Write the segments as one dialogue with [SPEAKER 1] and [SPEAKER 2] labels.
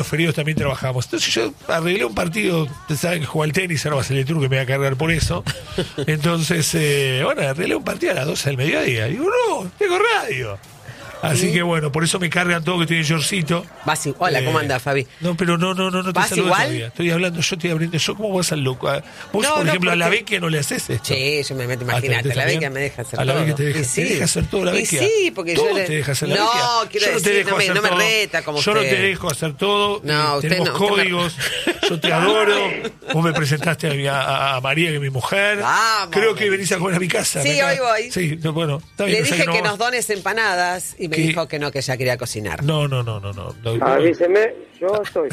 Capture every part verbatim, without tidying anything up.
[SPEAKER 1] los feriados también trabajamos. Entonces yo arreglé un partido, ustedes saben que juega al tenis, ahora va a ser el turno que me voy a cargar por eso. Entonces, eh, bueno, arreglé un partido a las doce del mediodía. Digo, no, tengo radio. Así ¿sí? que bueno, por eso me cargan todo que estoy en shortcito.
[SPEAKER 2] Vas igual. Hola, eh, ¿cómo andás, Fabi?
[SPEAKER 1] No, pero no, no, no, no te
[SPEAKER 2] ¿vas
[SPEAKER 1] saludo
[SPEAKER 2] igual?
[SPEAKER 1] Todavía. Estoy hablando, yo estoy abriendo. Yo, ¿cómo vas al loco? Vos,
[SPEAKER 2] no,
[SPEAKER 1] por
[SPEAKER 2] no,
[SPEAKER 1] ejemplo,
[SPEAKER 2] porque...
[SPEAKER 1] a la Vecchia no le haces esto.
[SPEAKER 2] Sí, yo me meto, imagínate, a la Vecchia me deja hacer
[SPEAKER 1] todo. A la Vecchia te deja,
[SPEAKER 2] sí.
[SPEAKER 1] te deja hacer todo la Vecchia.
[SPEAKER 2] Sí, porque
[SPEAKER 1] todo
[SPEAKER 2] yo le...
[SPEAKER 1] te deja hacer la
[SPEAKER 2] no,
[SPEAKER 1] Vecchia.
[SPEAKER 2] quiero
[SPEAKER 1] yo no
[SPEAKER 2] decir,
[SPEAKER 1] te dejo
[SPEAKER 2] no me,
[SPEAKER 1] hacer
[SPEAKER 2] no me
[SPEAKER 1] todo.
[SPEAKER 2] reta como
[SPEAKER 1] yo
[SPEAKER 2] usted.
[SPEAKER 1] no te dejo hacer todo.
[SPEAKER 2] No, usted
[SPEAKER 1] tenemos
[SPEAKER 2] no, usted
[SPEAKER 1] códigos. Me... Yo te adoro. Vos me presentaste a, mi, a, a María, que es mi mujer.
[SPEAKER 2] Vamos,
[SPEAKER 1] Creo que venís a comer a mi casa.
[SPEAKER 2] Sí, hoy voy.
[SPEAKER 1] Sí, bueno, está bien.
[SPEAKER 2] Le
[SPEAKER 1] o sea
[SPEAKER 2] dije
[SPEAKER 1] que, no
[SPEAKER 2] que
[SPEAKER 1] vamos...
[SPEAKER 2] nos dones empanadas y me ¿qué? Dijo que no, que ella quería cocinar.
[SPEAKER 1] No, no, no, no, no. no
[SPEAKER 3] Avíseme, yo estoy.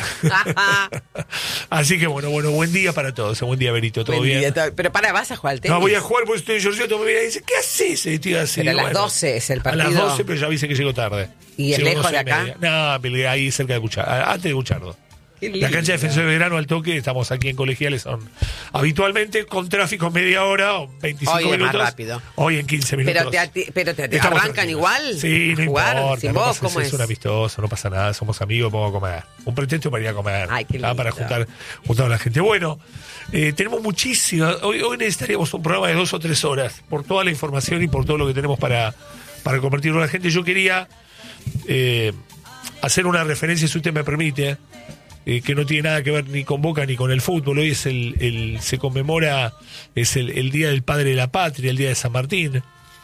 [SPEAKER 1] Así que bueno, bueno, buen día para todos. Buen día, Berito, ¿todo
[SPEAKER 2] buen
[SPEAKER 1] bien?
[SPEAKER 2] Día, todo... Pero para, ¿vas a jugar al tenis?
[SPEAKER 1] No, voy a jugar porque estoy en Giorgio, me viene y dice, ¿qué haces? Tío, así,
[SPEAKER 2] pero a las
[SPEAKER 1] bueno,
[SPEAKER 2] doce es el partido.
[SPEAKER 1] A las doce, pero ya avise que llego tarde.
[SPEAKER 2] ¿Y es lejos de acá?
[SPEAKER 1] No, ahí cerca de Cuchardo, antes de Cuchardo. La cancha de Defensor de Verano al toque, estamos aquí en Colegiales, son habitualmente con tráfico media hora o veinticinco
[SPEAKER 2] hoy
[SPEAKER 1] minutos.
[SPEAKER 2] Hoy más rápido.
[SPEAKER 1] Hoy en quince minutos.
[SPEAKER 2] Pero te, ati- pero te, te arrancan tranquilos. Igual.
[SPEAKER 1] Sí, no
[SPEAKER 2] jugar
[SPEAKER 1] importa.
[SPEAKER 2] Sin
[SPEAKER 1] no
[SPEAKER 2] vos,
[SPEAKER 1] pasa,
[SPEAKER 2] ¿cómo es?
[SPEAKER 1] Es un amistoso, no pasa nada, somos amigos, vamos a comer. Un pretexto para ir a comer.
[SPEAKER 2] Ay, qué lindo.
[SPEAKER 1] Ah, para juntar, juntar a la gente. Bueno, eh, tenemos muchísimas. Hoy, hoy necesitaríamos un programa de dos o tres horas por toda la información y por todo lo que tenemos para, para compartirlo a la gente. Yo quería eh, hacer una referencia, si usted me permite. Eh, que no tiene nada que ver ni con Boca ni con el fútbol. Hoy es el, el se conmemora, es el, el Día del Padre de la Patria, el Día de San Martín.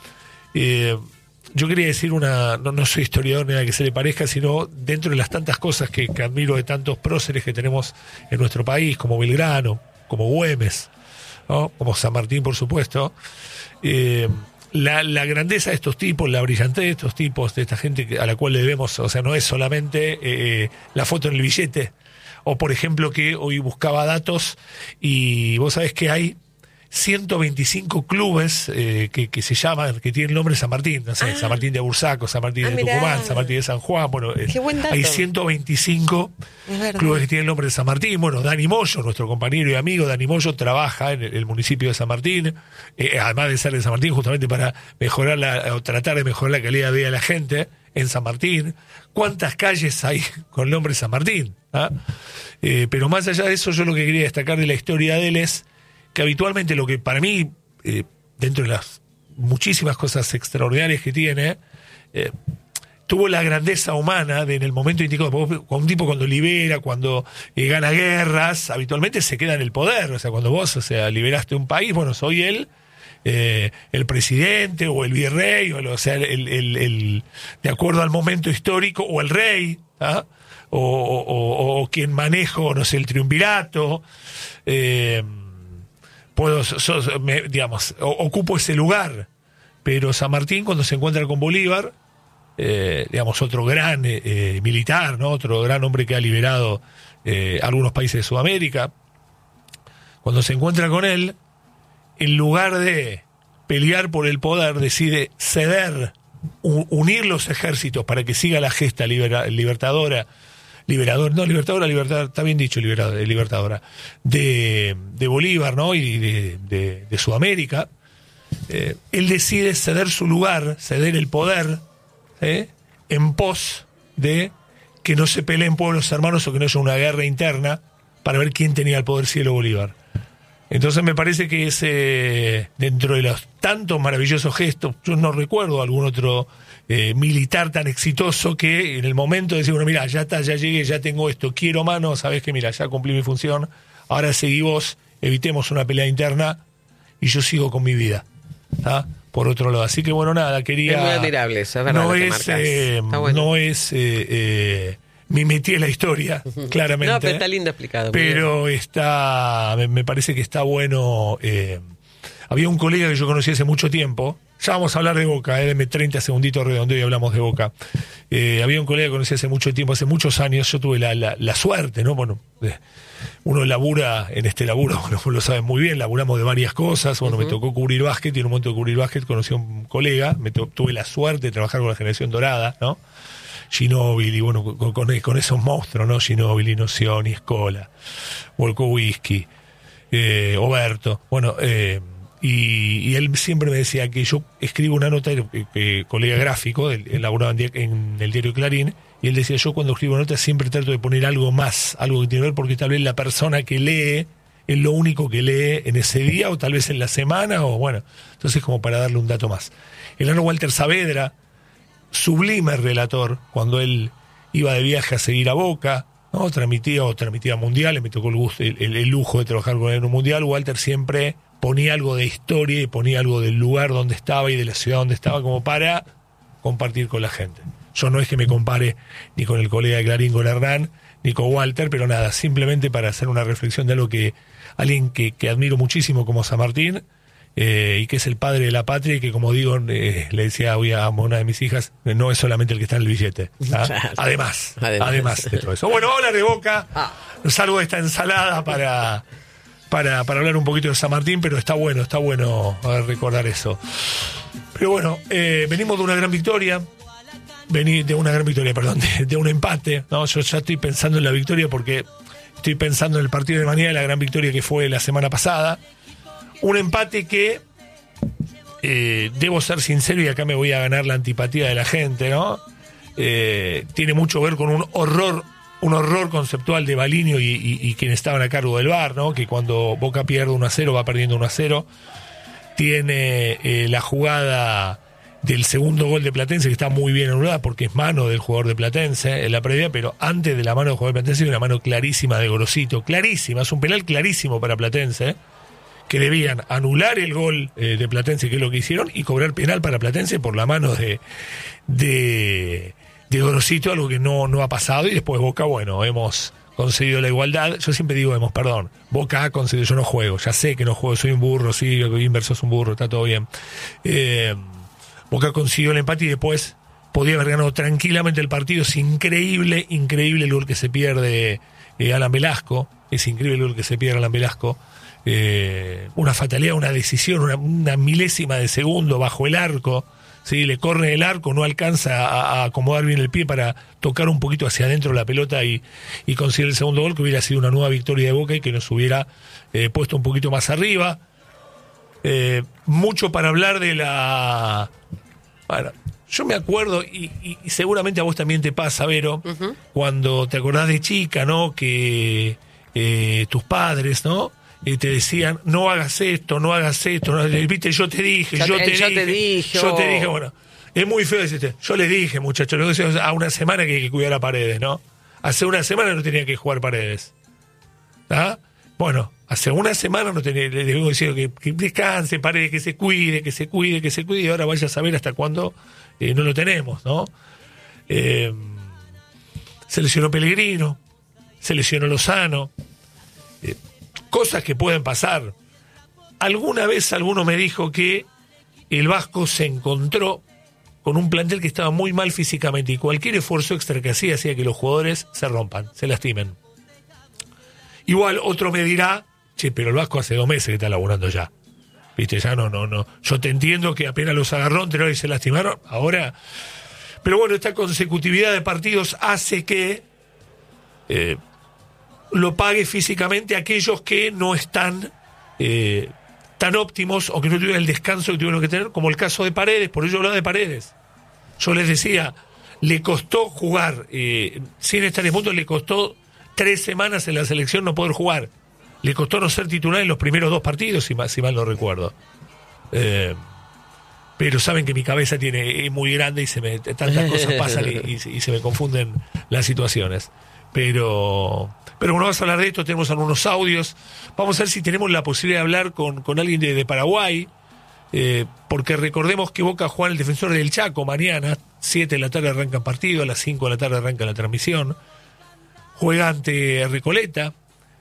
[SPEAKER 1] Eh, yo quería decir una, no, no soy historiador ni nada que se le parezca, sino dentro de las tantas cosas que, que admiro de tantos próceres que tenemos en nuestro país, como Belgrano, como Güemes, ¿no? Como San Martín, por supuesto. Eh, La, la grandeza de estos tipos, la brillantez de estos tipos, de esta gente a la cual le debemos, o sea, no es solamente eh, la foto en el billete, o por ejemplo que hoy buscaba datos y vos sabés que hay ciento veinticinco clubes eh, que, que se llaman, que tienen el nombre de San Martín, no sé, ah. San Martín de Bursaco, San Martín ah, de mirá. Tucumán, San Martín de San Juan, bueno, eh, hay ciento veinticinco clubes que tienen el nombre de San Martín. Bueno, Dani Moyo, nuestro compañero y amigo Dani Moyo, trabaja en el, el municipio de San Martín, eh, además de ser de San Martín, justamente para mejorar la, o tratar de mejorar la calidad de vida de la gente en San Martín. ¿Cuántas calles hay con el nombre de San Martín? ¿Ah? Eh, pero más allá de eso, yo lo que quería destacar de la historia de él es que habitualmente lo que para mí, eh, dentro de las muchísimas cosas extraordinarias que tiene, eh, tuvo la grandeza humana de en el momento indicado. Un tipo cuando libera, cuando eh, gana guerras, habitualmente se queda en el poder. O sea, cuando vos, o sea, liberaste un país, bueno, soy él, eh, el presidente o el virrey, o, o sea, el, el, el, de acuerdo al momento histórico, o el rey, ¿ah? o, o, o, o quien manejo, no sé, el triunvirato, eh, puedo, so, so, me, digamos, o, ocupo ese lugar. Pero San Martín, cuando se encuentra con Bolívar, eh, digamos, otro gran eh, militar, ¿no? Otro gran hombre que ha liberado eh, algunos países de Sudamérica, cuando se encuentra con él, en lugar de pelear por el poder, decide ceder, u, unir los ejércitos para que siga la gesta libera, libertadora, liberador, no, libertadora, libertadora, está bien dicho, liberadora, libertadora, de, de Bolívar, ¿no? Y de, de, de Sudamérica. Eh, él decide ceder su lugar, ceder el poder, ¿eh? en pos de que no se peleen pueblos hermanos o que no haya una guerra interna para ver quién tenía el poder, si él o Bolívar. Entonces me parece que ese, dentro de los tantos maravillosos gestos, yo no recuerdo algún otro eh, militar tan exitoso que en el momento de decir, bueno, mira, ya está, ya llegué, ya tengo esto, quiero mano, sabes que mira, ya cumplí mi función, ahora seguí vos, evitemos una pelea interna y yo sigo con mi vida, ¿tá? Por otro lado, así que bueno, nada, quería...
[SPEAKER 2] Es muy admirable eso, es verdad.
[SPEAKER 1] No
[SPEAKER 2] lo que
[SPEAKER 1] es, eh, bueno. no es eh, eh, me metí en la historia, uh-huh. claramente.
[SPEAKER 2] No, pero está lindo explicado.
[SPEAKER 1] Pero está, me, me parece que está bueno. Eh, había un colega que yo conocí hace mucho tiempo, ya vamos a hablar de Boca, eh, deme treinta segunditos redondeo y hablamos de Boca. Eh, había un colega que conocí hace mucho tiempo, hace muchos años, yo tuve la, la, la suerte, ¿no? Bueno, eh, uno labura en este laburo, bueno, lo saben muy bien, laburamos de varias cosas, bueno, uh-huh. me tocó cubrir básquet y en un momento de cubrir básquet conocí a un colega, me to- tuve la suerte de trabajar con la generación dorada, ¿no? Ginóbili, bueno, con, con, con esos monstruos, ¿no? Ginóbili, Nocioni, Scola, Wolkowski, eh, Oberto, bueno, eh, y, y él siempre me decía que yo escribo una nota, eh, eh, colega gráfico, él, él laburaba en, en el diario Clarín, y él decía, yo cuando escribo notas siempre trato de poner algo más, algo que tiene que ver, porque tal vez la persona que lee es lo único que lee en ese día, o tal vez en la semana, o bueno, entonces como para darle un dato más. El ano Walter Saavedra, sublime relator, cuando él iba de viaje a seguir a Boca, ¿no? Transmitía o transmitía mundiales, me tocó el, gusto, el, el, el lujo de trabajar con él en un mundial. Walter siempre ponía algo de historia y ponía algo del lugar donde estaba y de la ciudad donde estaba, como para compartir con la gente. Yo no es que me compare ni con el colega de Clarín, con Hernán, ni con Walter, pero nada, simplemente para hacer una reflexión de algo que alguien que, que admiro muchísimo como San Martín, eh, y que es el padre de la patria, y que, como digo, eh, le decía hoy a una de mis hijas, eh, no es solamente el que está en el billete. ¿Ah? Claro. Además, además, además de todo eso. Bueno, hola de Boca, ah. salgo de esta ensalada para, para, para hablar un poquito de San Martín, pero está bueno, está bueno recordar eso. Pero bueno, eh, venimos de una gran victoria. Vení de una gran victoria, perdón, de, de un empate, ¿no? Yo ya estoy pensando en la victoria porque estoy pensando en el partido de mañana, la gran victoria que fue la semana pasada. Un empate que, eh, debo ser sincero, y acá me voy a ganar la antipatía de la gente, ¿no? Eh, tiene mucho que ver con un horror, un horror conceptual de Balinio y, y, y quienes estaban a cargo del V A R, ¿no? Que cuando Boca pierde uno a cero, va perdiendo uno a cero. Tiene eh, la jugada del segundo gol de Platense, que está muy bien anulada porque es mano del jugador de Platense en la previa, pero antes de la mano del jugador de Platense hay una mano clarísima de Gorosito, clarísima, es un penal clarísimo para Platense, que debían anular el gol eh, de Platense, que es lo que hicieron, y cobrar penal para Platense por la mano de de, de Gorosito, algo que no, no ha pasado. Y después Boca, bueno, hemos conseguido la igualdad. Yo siempre digo, hemos, perdón, Boca ha conseguido, yo no juego, ya sé que no juego, soy un burro, sí, Inverso es un burro, está todo bien. Eh... Boca consiguió el empate y después podía haber ganado tranquilamente el partido. Es increíble, increíble el gol que se pierde eh, Alan Velasco. Es increíble el gol que se pierde Alan Velasco. Eh, una fatalidad, una decisión, una, una milésima de segundo bajo el arco. ¿Sí? Le corre el arco, no alcanza a, a acomodar bien el pie para tocar un poquito hacia adentro la pelota y, y conseguir el segundo gol, que hubiera sido una nueva victoria de Boca y que nos hubiera eh, puesto un poquito más arriba. Eh, mucho para hablar de la... Bueno, yo me acuerdo, y, y, y seguramente a vos también te pasa, Vero, uh-huh. cuando te acordás de chica, ¿no? Que eh, tus padres, ¿no? Eh, te decían, no hagas esto, no hagas esto, no, viste, yo te dije, yo, yo, te, yo dije, te dije, yo te dije, bueno, es muy feo decirte, yo les dije, muchachos, les dije a una semana que hay que cuidar a Paredes, ¿no? Hace una semana no tenía que jugar Paredes. ¿Ah? Bueno, hace una semana no tenía, le debo decir que, que descanse, Paredes, que se cuide, que se cuide, que se cuide, y ahora vaya a saber hasta cuándo eh, no lo tenemos, ¿no? Eh, se lesionó Pellegrino, se lesionó Lozano, eh, cosas que pueden pasar. Alguna vez alguno me dijo que el Vasco se encontró con un plantel que estaba muy mal físicamente y cualquier esfuerzo extra que hacía hacía que los jugadores se rompan, se lastimen. Igual otro me dirá, che, pero el Vasco hace dos meses que está laburando ya. Viste, ya no, no, no. Yo te entiendo que apenas los agarró anterior y se lastimaron, ahora. Pero bueno, esta consecutividad de partidos hace que eh, lo pague físicamente aquellos que no están eh, tan óptimos o que no tuvieron el descanso que tuvieron que tener, como el caso de Paredes. Por ello hablaba de Paredes. Yo les decía, le costó jugar, eh, sin estar en punto, le costó tres semanas en la selección no poder jugar. Le costó no ser titular en los primeros dos partidos, si mal, si mal no recuerdo. Eh, pero saben que mi cabeza tiene es muy grande y se me tantas cosas pasan y, y, y se me confunden las situaciones. Pero, pero bueno, vamos a hablar de esto, tenemos algunos audios. Vamos a ver si tenemos la posibilidad de hablar con, con alguien de, de Paraguay, eh, porque recordemos que Boca juega el Defensor del Chaco mañana, siete de la tarde arranca el partido, a las cinco de la tarde arranca la transmisión. Juega ante Recoleta,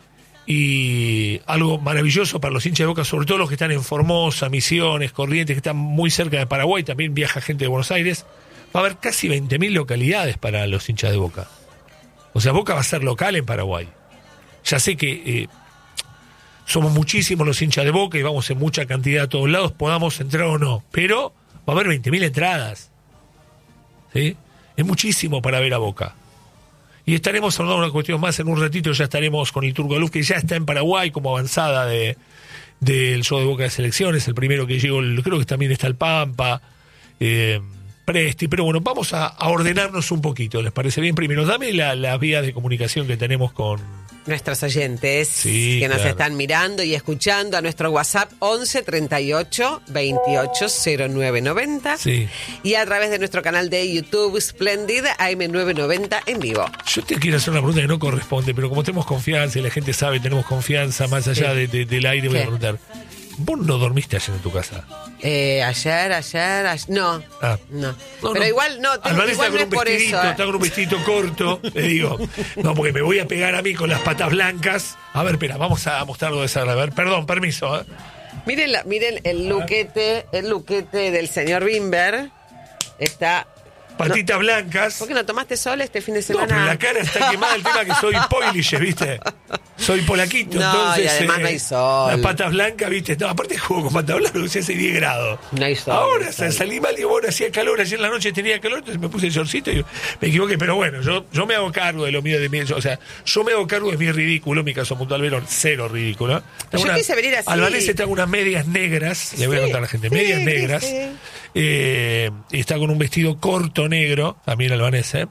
[SPEAKER 1] y algo maravilloso para los hinchas de Boca, sobre todo los que están en Formosa, Misiones, Corrientes, que están muy cerca de Paraguay, también viaja gente de Buenos Aires. Va a haber casi veinte mil localidades para los hinchas de Boca. O sea, Boca va a ser local en Paraguay. Ya sé que eh, somos muchísimos los hinchas de Boca y vamos en mucha cantidad a todos lados, podamos entrar o no, pero va a haber veinte mil entradas. ¿Sí? Es muchísimo para ver a Boca. Y estaremos hablando de una cuestión más en un ratito, ya estaremos con el Turco Aluf, que ya está en Paraguay como avanzada de del show de Boca de Selecciones, el primero que llegó, creo que también está el Pampa, eh, Presti, pero bueno, vamos a, a ordenarnos un poquito, ¿les parece bien? Primero, dame la, las vías de comunicación que tenemos con
[SPEAKER 2] nuestros oyentes
[SPEAKER 1] sí,
[SPEAKER 2] que nos
[SPEAKER 1] claro.
[SPEAKER 2] están mirando y escuchando a nuestro WhatsApp once treinta y ocho veintiocho cero nueve noventa
[SPEAKER 1] sí.
[SPEAKER 2] y a través de nuestro canal de YouTube Splendid A M nueve noventa en vivo.
[SPEAKER 1] Yo te quiero hacer una pregunta que no corresponde, pero como tenemos confianza y la gente sabe, tenemos confianza más allá
[SPEAKER 2] sí.
[SPEAKER 1] de, de, del aire, voy a preguntar. ¿Vos no dormiste ayer en tu casa?
[SPEAKER 2] Eh, ayer, ayer, ayer, no,
[SPEAKER 1] ah.
[SPEAKER 2] no.
[SPEAKER 1] no.
[SPEAKER 2] Pero
[SPEAKER 1] no.
[SPEAKER 2] igual no, te,
[SPEAKER 1] Alvarez
[SPEAKER 2] igual
[SPEAKER 1] está
[SPEAKER 2] no
[SPEAKER 1] con un
[SPEAKER 2] es
[SPEAKER 1] vestidito,
[SPEAKER 2] por eso.
[SPEAKER 1] está con un vestidito corto, le digo, no, porque me voy a pegar a mí con las patas blancas. A ver, espera, vamos a mostrarlo de esa, a ver, perdón, permiso. ¿eh?
[SPEAKER 2] Miren, la, miren el luquete, el luquete del señor Bimber, está...
[SPEAKER 1] Patitas
[SPEAKER 2] no,
[SPEAKER 1] blancas.
[SPEAKER 2] ¿Por qué no tomaste sol este fin de semana?
[SPEAKER 1] No, pero la cara está quemada, el tema que soy poilish, ¿viste? Soy polaquito,
[SPEAKER 2] no,
[SPEAKER 1] entonces...
[SPEAKER 2] y además
[SPEAKER 1] eh,
[SPEAKER 2] no hay sol.
[SPEAKER 1] Las patas blancas, ¿viste? No, aparte juego con patas blancas, porque hace diez grados.
[SPEAKER 2] No hay sol.
[SPEAKER 1] Ahora
[SPEAKER 2] no hay sol.
[SPEAKER 1] salí mal y ahora hacía calor, ayer en la noche tenía calor, entonces me puse el shortcito y me equivoqué, pero bueno, yo, yo me hago cargo de lo mío, de mí, yo, o sea, yo me hago cargo de mi ridículo, mi caso puntual, Verón, cero ridículo.
[SPEAKER 2] Yo
[SPEAKER 1] una,
[SPEAKER 2] quise venir así.
[SPEAKER 1] Albanese está con unas medias negras, le voy a
[SPEAKER 2] Sí,
[SPEAKER 1] contar a la gente,
[SPEAKER 2] sí,
[SPEAKER 1] medias
[SPEAKER 2] sí,
[SPEAKER 1] negras,
[SPEAKER 2] sí.
[SPEAKER 1] Eh, y está con un vestido corto negro, también Albanese.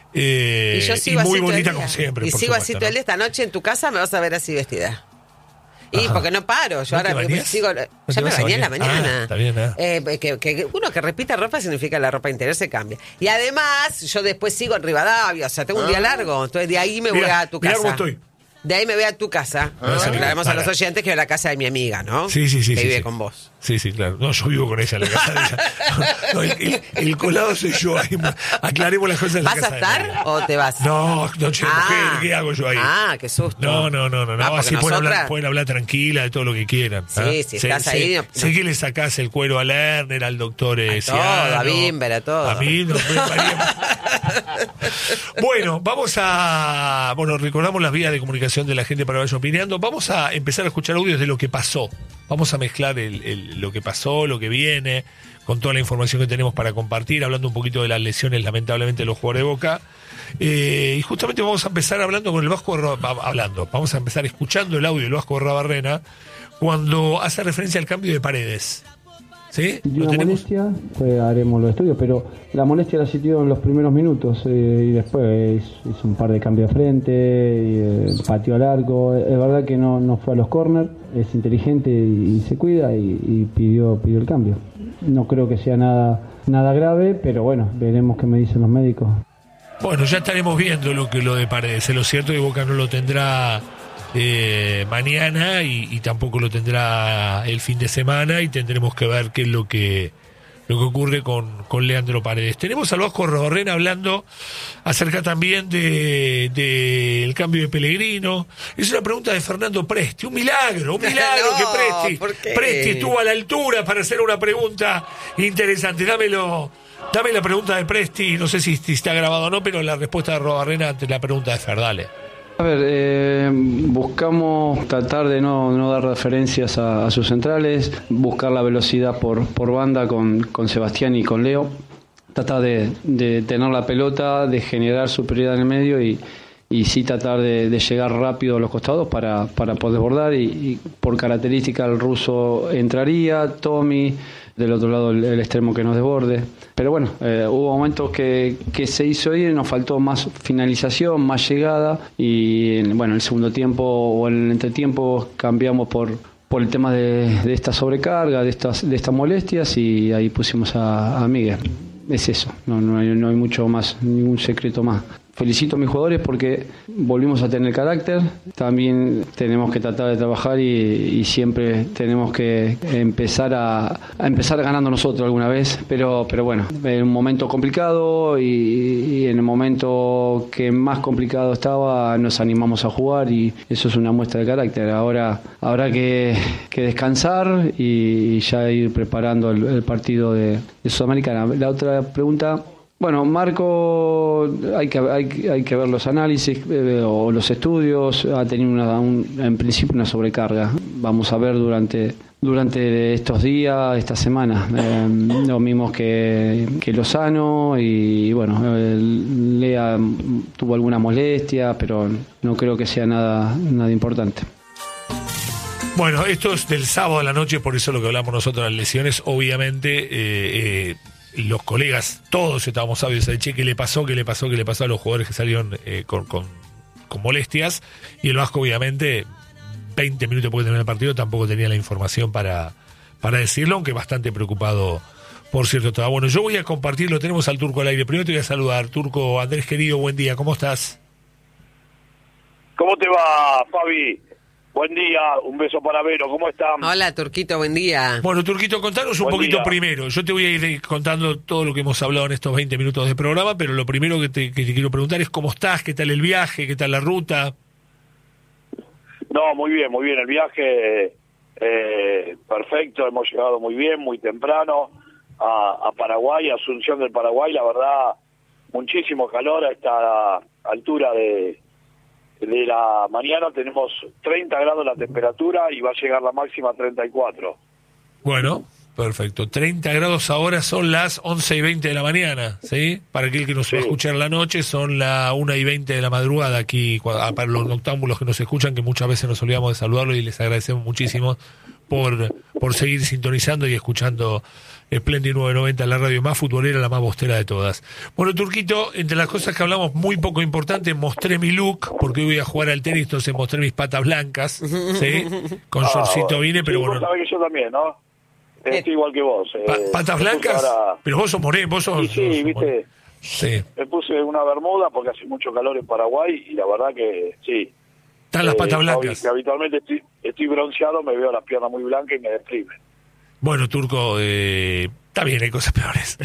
[SPEAKER 1] Eh,
[SPEAKER 2] y yo sigo
[SPEAKER 1] y muy
[SPEAKER 2] así todo el
[SPEAKER 1] bonita
[SPEAKER 2] día.
[SPEAKER 1] como siempre.
[SPEAKER 2] Y
[SPEAKER 1] por
[SPEAKER 2] sigo
[SPEAKER 1] supuesto,
[SPEAKER 2] así todo el día. Esta noche en tu casa me vas a ver así vestida. Y
[SPEAKER 1] Ajá.
[SPEAKER 2] porque no paro, yo
[SPEAKER 1] ¿No
[SPEAKER 2] ahora
[SPEAKER 1] te bañás?
[SPEAKER 2] sigo.
[SPEAKER 1] ¿No
[SPEAKER 2] Ya
[SPEAKER 1] te
[SPEAKER 2] me
[SPEAKER 1] vas a
[SPEAKER 2] bañé en la
[SPEAKER 1] bañar?
[SPEAKER 2] mañana.
[SPEAKER 1] Ah, está bien, ah.
[SPEAKER 2] Eh, que, que uno que repita ropa significa la ropa interior se cambia. Y además, yo después sigo en Rivadavia, o sea, tengo un día largo. Entonces de ahí me voy
[SPEAKER 1] Mirá,
[SPEAKER 2] a tu
[SPEAKER 1] mirá
[SPEAKER 2] casa.
[SPEAKER 1] cómo estoy.
[SPEAKER 2] De ahí me voy a tu casa.
[SPEAKER 1] Ah,
[SPEAKER 2] Nos aclaramos a
[SPEAKER 1] para.
[SPEAKER 2] los oyentes que voy a la casa de mi amiga, ¿no?
[SPEAKER 1] Sí, sí, sí.
[SPEAKER 2] Que
[SPEAKER 1] sí,
[SPEAKER 2] vive
[SPEAKER 1] sí.
[SPEAKER 2] con vos.
[SPEAKER 1] Sí, sí, claro. No, yo vivo con ella en la casa de ella. No, el, el- el colado soy yo. Ahí, aclaremos las cosas en la
[SPEAKER 2] ¿Vas
[SPEAKER 1] casa
[SPEAKER 2] a
[SPEAKER 1] de
[SPEAKER 2] estar
[SPEAKER 1] ella.
[SPEAKER 2] o te vas?
[SPEAKER 1] No, no, che,
[SPEAKER 2] Ah.
[SPEAKER 1] mujer, ¿qué hago yo ahí?
[SPEAKER 2] Ah, qué susto.
[SPEAKER 1] No, no, no, no, no.
[SPEAKER 2] Ah, porque
[SPEAKER 1] Así pueden
[SPEAKER 2] nosotras-
[SPEAKER 1] hablar, pueden hablar tranquila de todo lo que quieran.
[SPEAKER 2] Sí,
[SPEAKER 1] ¿ah?
[SPEAKER 2] si estás ahí, no-
[SPEAKER 1] Sé que le sacás el cuero a Lerner, al doctor eh,
[SPEAKER 2] A todo,
[SPEAKER 1] Ciano,
[SPEAKER 2] a Bimber, a todo.
[SPEAKER 1] A mí, no me María. Bueno, vamos a. Bueno, recordamos las vías de comunicación de la gente para que vaya opinando. Vamos a empezar a escuchar audios de lo que pasó. Vamos a mezclar el, el- lo que pasó, lo que viene, con toda la información que tenemos para compartir, hablando un poquito de las lesiones, lamentablemente, de los jugadores de Boca. Eh, y justamente vamos a empezar hablando con el Vasco Ra- hablando, vamos a empezar escuchando el audio del Vasco Rabarrena cuando hace referencia al cambio de Paredes. ¿Sí?
[SPEAKER 3] Sintió
[SPEAKER 1] ¿Lo
[SPEAKER 3] una
[SPEAKER 1] tenemos?
[SPEAKER 3] molestia, pues haremos los estudios, pero la molestia la sintió en los primeros minutos eh, y después hizo un par de cambios de frente, y, eh, pateó al arco. Es verdad que no, no fue a los corners, es inteligente y, y se cuida y, y pidió, pidió el cambio. No creo que sea nada, nada grave, pero bueno, veremos qué me dicen los médicos.
[SPEAKER 1] Bueno, ya estaremos viendo lo que lo de Paredes. Lo cierto es que Boca no lo tendrá eh, mañana y, y tampoco lo tendrá el fin de semana y tendremos que ver qué es lo que lo que ocurre con, con Leandro Paredes. Tenemos al Vasco Rabarrena hablando acerca también de, de el cambio de Pellegrino. Es una pregunta de Fernando Presti. Un milagro, un milagro
[SPEAKER 2] No,
[SPEAKER 1] que Presti,
[SPEAKER 2] ¿por qué?
[SPEAKER 1] Presti estuvo a la altura para hacer una pregunta interesante. Dámelo. Dame la pregunta de Presti, no sé si, si está grabado o no, pero la respuesta de Rabarrena ante la pregunta de Fer, dale.
[SPEAKER 3] A ver, eh, buscamos tratar de no, no dar referencias a, a sus centrales, buscar la velocidad por, por banda con, con Sebastián y con Leo, tratar de, de tener la pelota, de generar superioridad en el medio y, y sí tratar de, de llegar rápido a los costados para, para poder desbordar y, y por característica el ruso entraría, Tommy, del otro lado el, el extremo que nos desborde. Pero bueno, eh, hubo momentos que, que se hizo ir, nos faltó más finalización, más llegada y bueno, en el segundo tiempo o en el entretiempo cambiamos por, por el tema de, de esta sobrecarga, de estas, de estas molestias y ahí pusimos a, a Miguel. Es eso, no, no, hay, no hay mucho más, ningún secreto más. Felicito a mis jugadores porque volvimos a tener carácter, también tenemos que tratar de trabajar y, y siempre tenemos que empezar a, a empezar ganando nosotros alguna vez, pero, pero bueno, en un momento complicado y, y en el momento que más complicado estaba nos animamos a jugar y eso es una muestra de carácter. Ahora habrá que, que descansar y ya ir preparando el, el partido de, de Sudamericana. La otra pregunta... Bueno, Marco, hay que, hay, hay que ver los análisis eh, o los estudios, ha tenido una, un, en principio una sobrecarga. Vamos a ver durante durante estos días, esta semana, eh, lo mismo que, que Lozano y bueno, eh, Lea tuvo alguna molestia, pero no creo que sea nada, nada importante.
[SPEAKER 1] Bueno, esto es del sábado a la noche, por eso lo que hablamos nosotros de las lesiones, obviamente... Eh, eh, y los colegas, todos estábamos sabios de che, qué le pasó, qué le pasó, qué le pasó a los jugadores que salieron eh, con, con, con molestias, y el Vasco obviamente veinte minutos después de terminar el partido tampoco tenía la información para, para decirlo, aunque bastante preocupado, por cierto, estaba. Bueno, yo voy a compartirlo, tenemos al Turco al aire. Primero te voy a saludar, Turco. Andrés, querido, buen día, ¿cómo estás?
[SPEAKER 4] ¿Cómo te va, Fabi? Buen día, un beso para Vero, ¿cómo están?
[SPEAKER 2] Hola, Turquito, buen día.
[SPEAKER 1] Bueno, Turquito, contanos un
[SPEAKER 4] Buen
[SPEAKER 1] poquito
[SPEAKER 4] día.
[SPEAKER 1] primero. Yo te voy a ir contando todo lo que hemos hablado en estos veinte minutos de programa, pero lo primero que te, que te quiero preguntar es cómo estás, qué tal el viaje, qué tal la ruta.
[SPEAKER 4] No, muy bien, muy bien, el viaje eh, perfecto, hemos llegado muy bien, muy temprano a, a Paraguay, a Asunción del Paraguay, la verdad, muchísimo calor a esta altura de, de la mañana, tenemos treinta grados la temperatura y va a llegar la máxima a treinta y cuatro.
[SPEAKER 1] Bueno, perfecto. treinta grados ahora, son las once y veinte de la mañana, ¿sí? Para aquel que nos va a
[SPEAKER 4] Sí.
[SPEAKER 1] escuchar la noche, son las una y veinte de la madrugada aquí, cua- ah, para los noctámbulos que nos escuchan, que muchas veces nos olvidamos de saludarlos y les agradecemos muchísimo por, por seguir sintonizando y escuchando Splendid nueve noventa, la radio más futbolera, la más bostera de todas. Bueno, Turquito, entre las cosas que hablamos muy poco importante, mostré mi look, porque hoy voy a jugar al tenis, entonces mostré mis patas blancas, ¿sí? Con
[SPEAKER 4] Ah,
[SPEAKER 1] shortcito
[SPEAKER 4] bueno.
[SPEAKER 1] vine, pero
[SPEAKER 4] Sí,
[SPEAKER 1] bueno.
[SPEAKER 4] vos sabés que yo también, ¿no? Eh, Estoy igual que vos. eh,
[SPEAKER 1] Pa- ¿Patas
[SPEAKER 4] me puse
[SPEAKER 1] blancas?
[SPEAKER 4] ahora-
[SPEAKER 1] Pero vos sos moreno, vos sos...
[SPEAKER 4] Sí, sí,
[SPEAKER 1] sos-
[SPEAKER 4] viste,
[SPEAKER 1] Sí.
[SPEAKER 4] me puse una bermuda porque hace mucho calor en Paraguay y la verdad que sí.
[SPEAKER 1] Están las
[SPEAKER 4] Eh,
[SPEAKER 1] patas blancas.
[SPEAKER 4] Fabi, que habitualmente estoy, estoy bronceado, me veo las piernas muy blancas y me deprime.
[SPEAKER 1] Bueno, Turco, eh, está bien, hay cosas peores.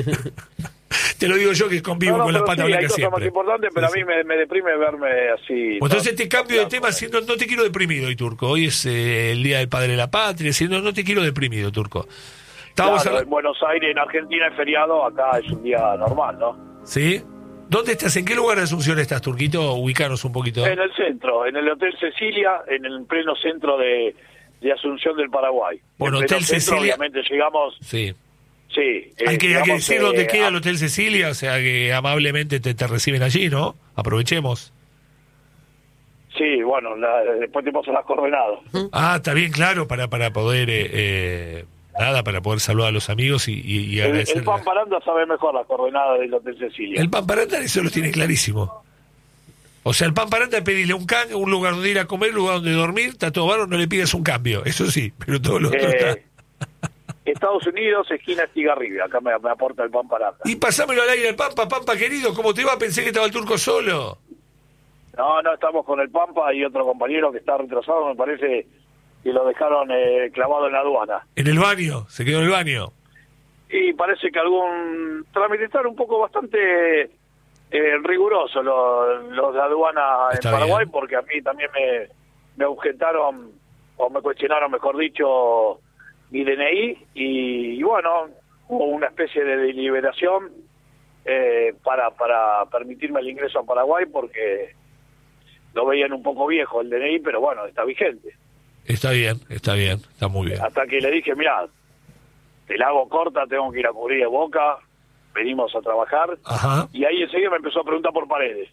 [SPEAKER 1] Te lo digo yo que convivo
[SPEAKER 4] No, no,
[SPEAKER 1] con las
[SPEAKER 4] pero
[SPEAKER 1] patas
[SPEAKER 4] sí, hay
[SPEAKER 1] blancas
[SPEAKER 4] cosas
[SPEAKER 1] siempre.
[SPEAKER 4] más importantes, pero
[SPEAKER 1] Sí,
[SPEAKER 4] a mí me, me deprime verme así.
[SPEAKER 1] Pues entonces
[SPEAKER 4] ¿no?
[SPEAKER 1] te cambio de tema, si no, no te quiero deprimido hoy, Turco. Hoy es eh, el Día del Padre de la Patria, si no, no te quiero deprimido, Turco. Estábamos
[SPEAKER 4] Claro, en
[SPEAKER 1] hablando-
[SPEAKER 4] Buenos Aires, en Argentina, es feriado, acá es un día normal, ¿no?
[SPEAKER 1] ¿Sí? ¿Dónde estás? ¿En qué lugar de Asunción estás, Turquito? Ubicanos un poquito.
[SPEAKER 4] En el centro, en el Hotel Cecilia, en el pleno centro de, de Asunción del Paraguay.
[SPEAKER 1] Bueno,
[SPEAKER 4] En pleno
[SPEAKER 1] Hotel
[SPEAKER 4] centro,
[SPEAKER 1] Cecilia-
[SPEAKER 4] Obviamente llegamos,
[SPEAKER 1] Sí.
[SPEAKER 4] sí. eh,
[SPEAKER 1] Hay que, hay que
[SPEAKER 4] llegamos,
[SPEAKER 1] decir
[SPEAKER 4] eh,
[SPEAKER 1] dónde queda
[SPEAKER 4] a-
[SPEAKER 1] el Hotel Cecilia, o sea que amablemente te, te reciben allí, ¿no? Aprovechemos.
[SPEAKER 4] Sí, bueno, la- después te paso las coordenadas.
[SPEAKER 1] Ah, está bien, claro, para, para poder... eh, eh, nada, para poder saludar a los amigos y, y, y
[SPEAKER 4] El,
[SPEAKER 1] agradecer.
[SPEAKER 4] el Pan Paranda sabe mejor las coordenadas del Hotel Cecilia.
[SPEAKER 1] El pan paranda eso lo tiene clarísimo. O sea, el pan paranda es pedirle un can, un lugar donde ir a comer, un lugar donde dormir, está todo bárbaro, no le pides un cambio, eso sí, pero todo lo otro
[SPEAKER 4] Eh,
[SPEAKER 1] está.
[SPEAKER 4] Estados Unidos, esquina Estigarribia, acá me, me aporta el Pan Paranda.
[SPEAKER 1] Y pasámelo al aire al Pampa, Pampa querido, ¿cómo te va? Pensé que estaba el Turco solo.
[SPEAKER 4] No, no, estamos con el Pampa y otro compañero que está retrasado, me parece que lo dejaron eh, clavado en la aduana.
[SPEAKER 1] En el baño, se quedó en el baño.
[SPEAKER 4] Y parece que algún trámite está un poco bastante eh, riguroso los, los de aduana
[SPEAKER 1] Está
[SPEAKER 4] en Paraguay,
[SPEAKER 1] bien.
[SPEAKER 4] porque a mí también me, me objetaron, o me cuestionaron, mejor dicho, mi D N I, y, y bueno, hubo una especie de deliberación eh, para, para permitirme el ingreso a Paraguay, porque lo veían un poco viejo el D N I, pero bueno, está vigente.
[SPEAKER 1] Está bien, está bien, está muy bien.
[SPEAKER 4] Hasta que le dije, mira, te la hago corta, tengo que ir a cubrir de Boca, venimos a trabajar,
[SPEAKER 1] Ajá.
[SPEAKER 4] y ahí enseguida me empezó a preguntar por Paredes.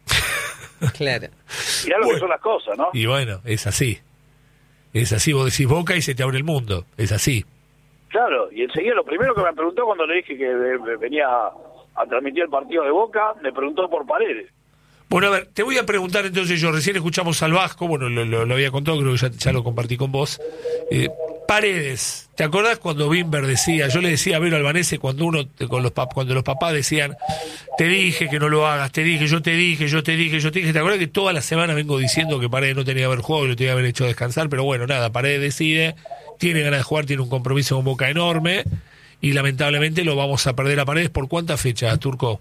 [SPEAKER 2] Claro.
[SPEAKER 4] Mirá lo
[SPEAKER 1] Bueno.
[SPEAKER 4] que son las cosas, ¿no?
[SPEAKER 1] Y bueno, es así. Es así, vos decís Boca y se te abre el mundo, es así.
[SPEAKER 4] Claro, y enseguida lo primero que me preguntó cuando le dije que eh, venía a transmitir el partido de Boca, me preguntó por Paredes.
[SPEAKER 1] Bueno, a ver, te voy a preguntar entonces yo, recién escuchamos al Vasco, bueno, lo, lo, lo había contado, creo que ya, ya lo compartí con vos. Eh, Paredes, ¿te acordás cuando Bimber decía, yo le decía a Vero Albanese cuando uno, con los pap, cuando los papás decían, te dije que no lo hagas, te dije, yo te dije, yo te dije, yo te dije, ¿te acordás que toda la semana vengo diciendo que Paredes no tenía que haber jugado y lo tenía que haber hecho descansar? Pero bueno, nada, Paredes decide, tiene ganas de jugar, tiene un compromiso con Boca enorme y lamentablemente lo vamos a perder a Paredes. ¿Por cuántas fechas, Turco?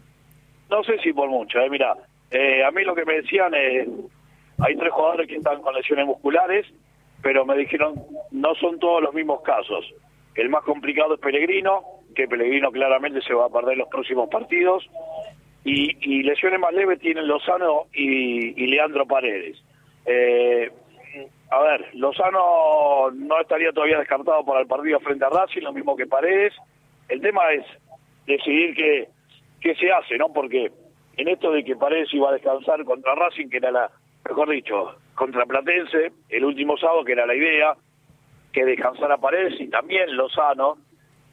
[SPEAKER 4] No sé si por mucho, eh, mira, eh, a mí lo que me decían es, hay tres jugadores que están con lesiones musculares, pero me dijeron, no son todos los mismos casos. El más complicado es Pellegrino, que Pellegrino claramente se va a perder los próximos partidos, y, y lesiones más leves tienen Lozano y, y Leandro Paredes. Eh, a ver, Lozano no estaría todavía descartado para el partido frente a Racing, lo mismo que Paredes. El tema es decidir qué, qué se hace, ¿no? Porque en esto de que Paredes iba a descansar contra Racing, que era la, mejor dicho, contra Platense, el último sábado, que era la idea, que descansara Paredes y también Lozano,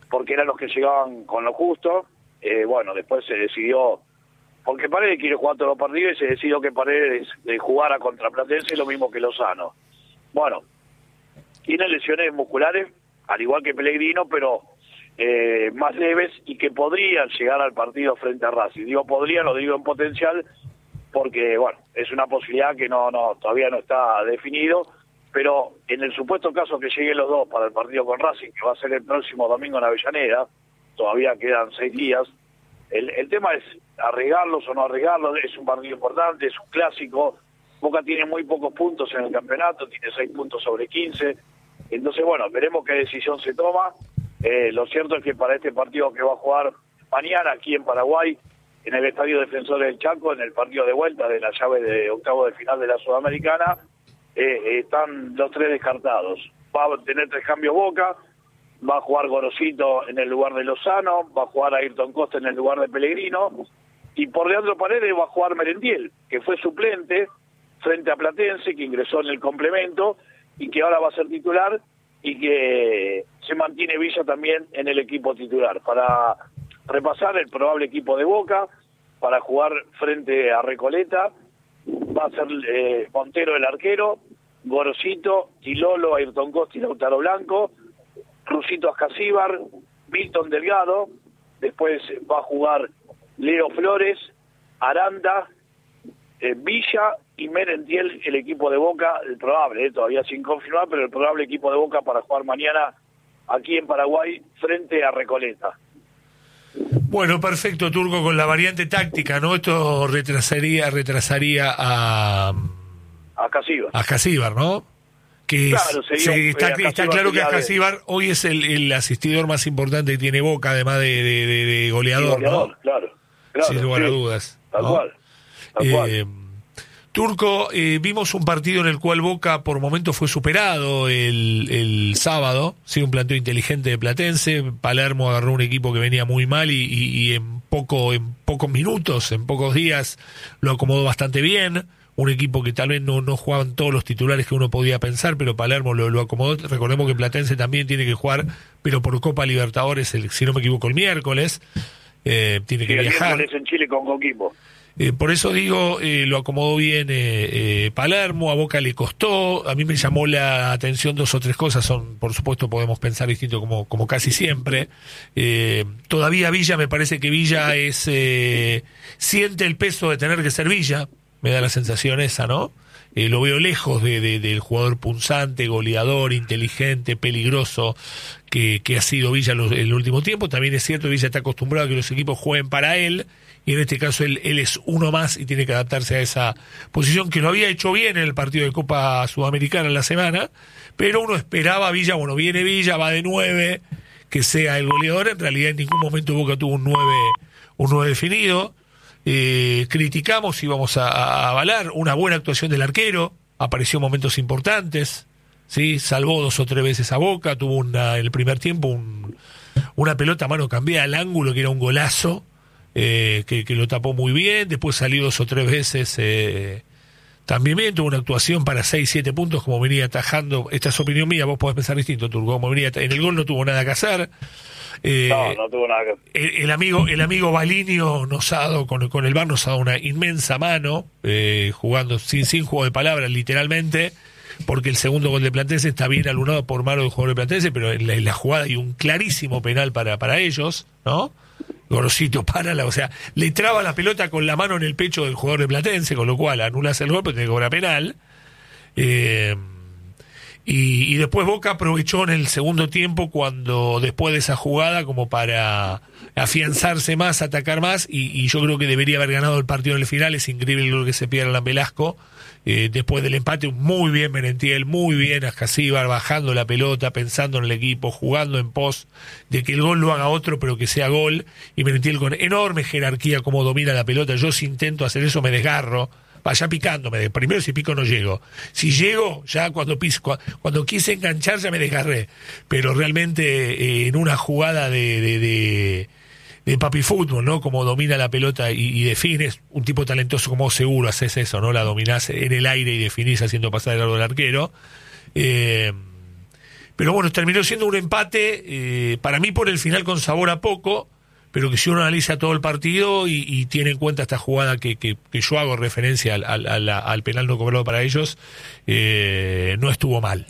[SPEAKER 4] porque eran los que llegaban con lo justo. Eh, bueno, después se decidió, porque Paredes quiere jugar todos los partidos y se decidió que Paredes eh, jugara contra Platense lo mismo que Lozano. Bueno, tiene lesiones musculares, al igual que Pellegrino, pero eh, más leves y que podrían llegar al partido frente a Racing. Digo podrían, lo digo en potencial, porque bueno, es una posibilidad que no, no todavía no está definido, pero en el supuesto caso que lleguen los dos para el partido con Racing, que va a ser el próximo domingo en Avellaneda, todavía quedan seis días, el, el tema es arriesgarlos o no arriesgarlos, es un partido importante, es un clásico, Boca tiene muy pocos puntos en el campeonato, tiene seis puntos sobre quince, entonces bueno, veremos qué decisión se toma. Eh, lo cierto es que para este partido que va a jugar mañana aquí en Paraguay, en el Estadio Defensores del Chaco, en el partido de vuelta de la llave de octavo de final de la Sudamericana, eh, están los tres descartados. Va a tener tres cambios Boca, va a jugar Gorosito en el lugar de Lozano, va a jugar Ayrton Costa en el lugar de Pellegrino, y por Leandro Paredes va a jugar Merentiel, que fue suplente frente a Platense, que ingresó en el complemento, y que ahora va a ser titular, y que se mantiene Villa también en el equipo titular, para repasar el probable equipo de Boca, para jugar frente a Recoleta. Va a ser eh, Montero el arquero, Gorosito, Tilolo, Ayrton Costa y Lautaro Blanco, Rusito Ascasíbar, Milton Delgado, después va a jugar Leo Flores, Aranda, eh, Villa y Merentiel, el equipo de Boca, el probable, eh, todavía sin confirmar, pero el probable equipo de Boca para jugar mañana aquí en Paraguay frente a Recoleta.
[SPEAKER 1] Bueno, perfecto, Turco, con la variante táctica, ¿no? Esto retrasaría retrasaría a
[SPEAKER 4] a Casíbar.
[SPEAKER 1] A Casíbar, ¿no? Que
[SPEAKER 4] claro,
[SPEAKER 1] es, se, está, eh, está claro que Casíbar de... hoy es el, el asistidor más importante que tiene Boca, además de, de, de, de goleador, goleador,
[SPEAKER 4] ¿no? Claro, claro.
[SPEAKER 1] Sin lugar
[SPEAKER 4] sí,
[SPEAKER 1] a dudas.
[SPEAKER 4] Tal
[SPEAKER 1] ¿no?
[SPEAKER 4] cual. Tal
[SPEAKER 1] eh,
[SPEAKER 4] cual.
[SPEAKER 1] Turco, eh, vimos un partido en el cual Boca por momentos fue superado el, el sábado, sí, un planteo inteligente de Platense. Palermo agarró un equipo que venía muy mal y, y, y en poco en pocos minutos, en pocos días, lo acomodó bastante bien. Un equipo que tal vez no, no jugaban todos los titulares que uno podía pensar, pero Palermo lo, lo acomodó. Recordemos que Platense también tiene que jugar, pero por Copa Libertadores, el, si no me equivoco, el miércoles. Eh, tiene
[SPEAKER 4] sí,
[SPEAKER 1] que
[SPEAKER 4] el
[SPEAKER 1] viajar.
[SPEAKER 4] miércoles en Chile con Coquimbo.
[SPEAKER 1] Eh, por eso digo, eh, lo acomodó bien eh, eh, Palermo, a Boca le costó. A mí me llamó la atención dos o tres cosas, son, por supuesto podemos pensar distinto como, como casi siempre. Eh, todavía Villa, me parece que Villa es eh, siente el peso de tener que ser Villa, me da la sensación esa, ¿no? Eh, lo veo lejos de, de, del jugador punzante, goleador, inteligente, peligroso que, que ha sido Villa en el último tiempo. También es cierto que Villa está acostumbrado a que los equipos jueguen para él, y en este caso él, él es uno más y tiene que adaptarse a esa posición, que lo había hecho bien en el partido de Copa Sudamericana en la semana, pero uno esperaba a Villa, bueno, viene Villa, va de nueve, que sea el goleador. En realidad en ningún momento Boca tuvo un nueve, un nueve definido. Eh, criticamos y vamos a, a avalar una buena actuación del arquero, apareció en momentos importantes, ¿sí? Salvó dos o tres veces a Boca, tuvo una, en el primer tiempo un, una pelota a mano cambiada al ángulo que era un golazo, eh, que, que lo tapó muy bien. Después salió dos o tres veces eh, también bien, tuvo una actuación para seis, siete puntos como venía atajando. Esta es opinión mía, vos podés pensar distinto, Turco. Como venía, en el gol no tuvo nada que hacer. Eh,
[SPEAKER 4] no, no tuvo nada que
[SPEAKER 1] el, el amigo el amigo Balinio nos ha dado, con, con el V A R nos ha dado una inmensa mano, eh, jugando sin, sin juego de palabras, literalmente, porque el segundo gol de Platense está bien alunado por mano del jugador de Platense, pero en la, en la jugada hay un clarísimo penal para, para ellos, ¿no? Gorosito para la, o sea, le traba la pelota con la mano en el pecho del jugador de Platense, con lo cual anulas el gol, pero tiene que cobrar penal. Eh, y, y después Boca aprovechó en el segundo tiempo, cuando después de esa jugada, como para afianzarse más, atacar más, y, y yo creo que debería haber ganado el partido en el final. Es increíble lo que se pierde en Velasco. Eh, después del empate, muy bien Merentiel, muy bien Ascasíbar, bajando la pelota, pensando en el equipo, jugando en pos de que el gol lo haga otro, pero que sea gol. Y Merentiel con enorme jerarquía, como domina la pelota. Yo si intento hacer eso me desgarro, vaya picándome. Primero, si pico no llego. Si llego, ya cuando piso, cuando quise enganchar ya me desgarré. Pero realmente eh, en una jugada de... de, de de papi fútbol, ¿no? Como domina la pelota y, y defines, un tipo talentoso como seguro haces eso, ¿no? La dominás en el aire y definís haciendo pasar el largo del arquero. Eh, pero bueno, terminó siendo un empate, eh, para mí por el final con sabor a poco, pero que si uno analiza todo el partido y, y tiene en cuenta esta jugada que, que, que yo hago referencia al, al, al, al penal no cobrado para ellos, eh, no estuvo mal.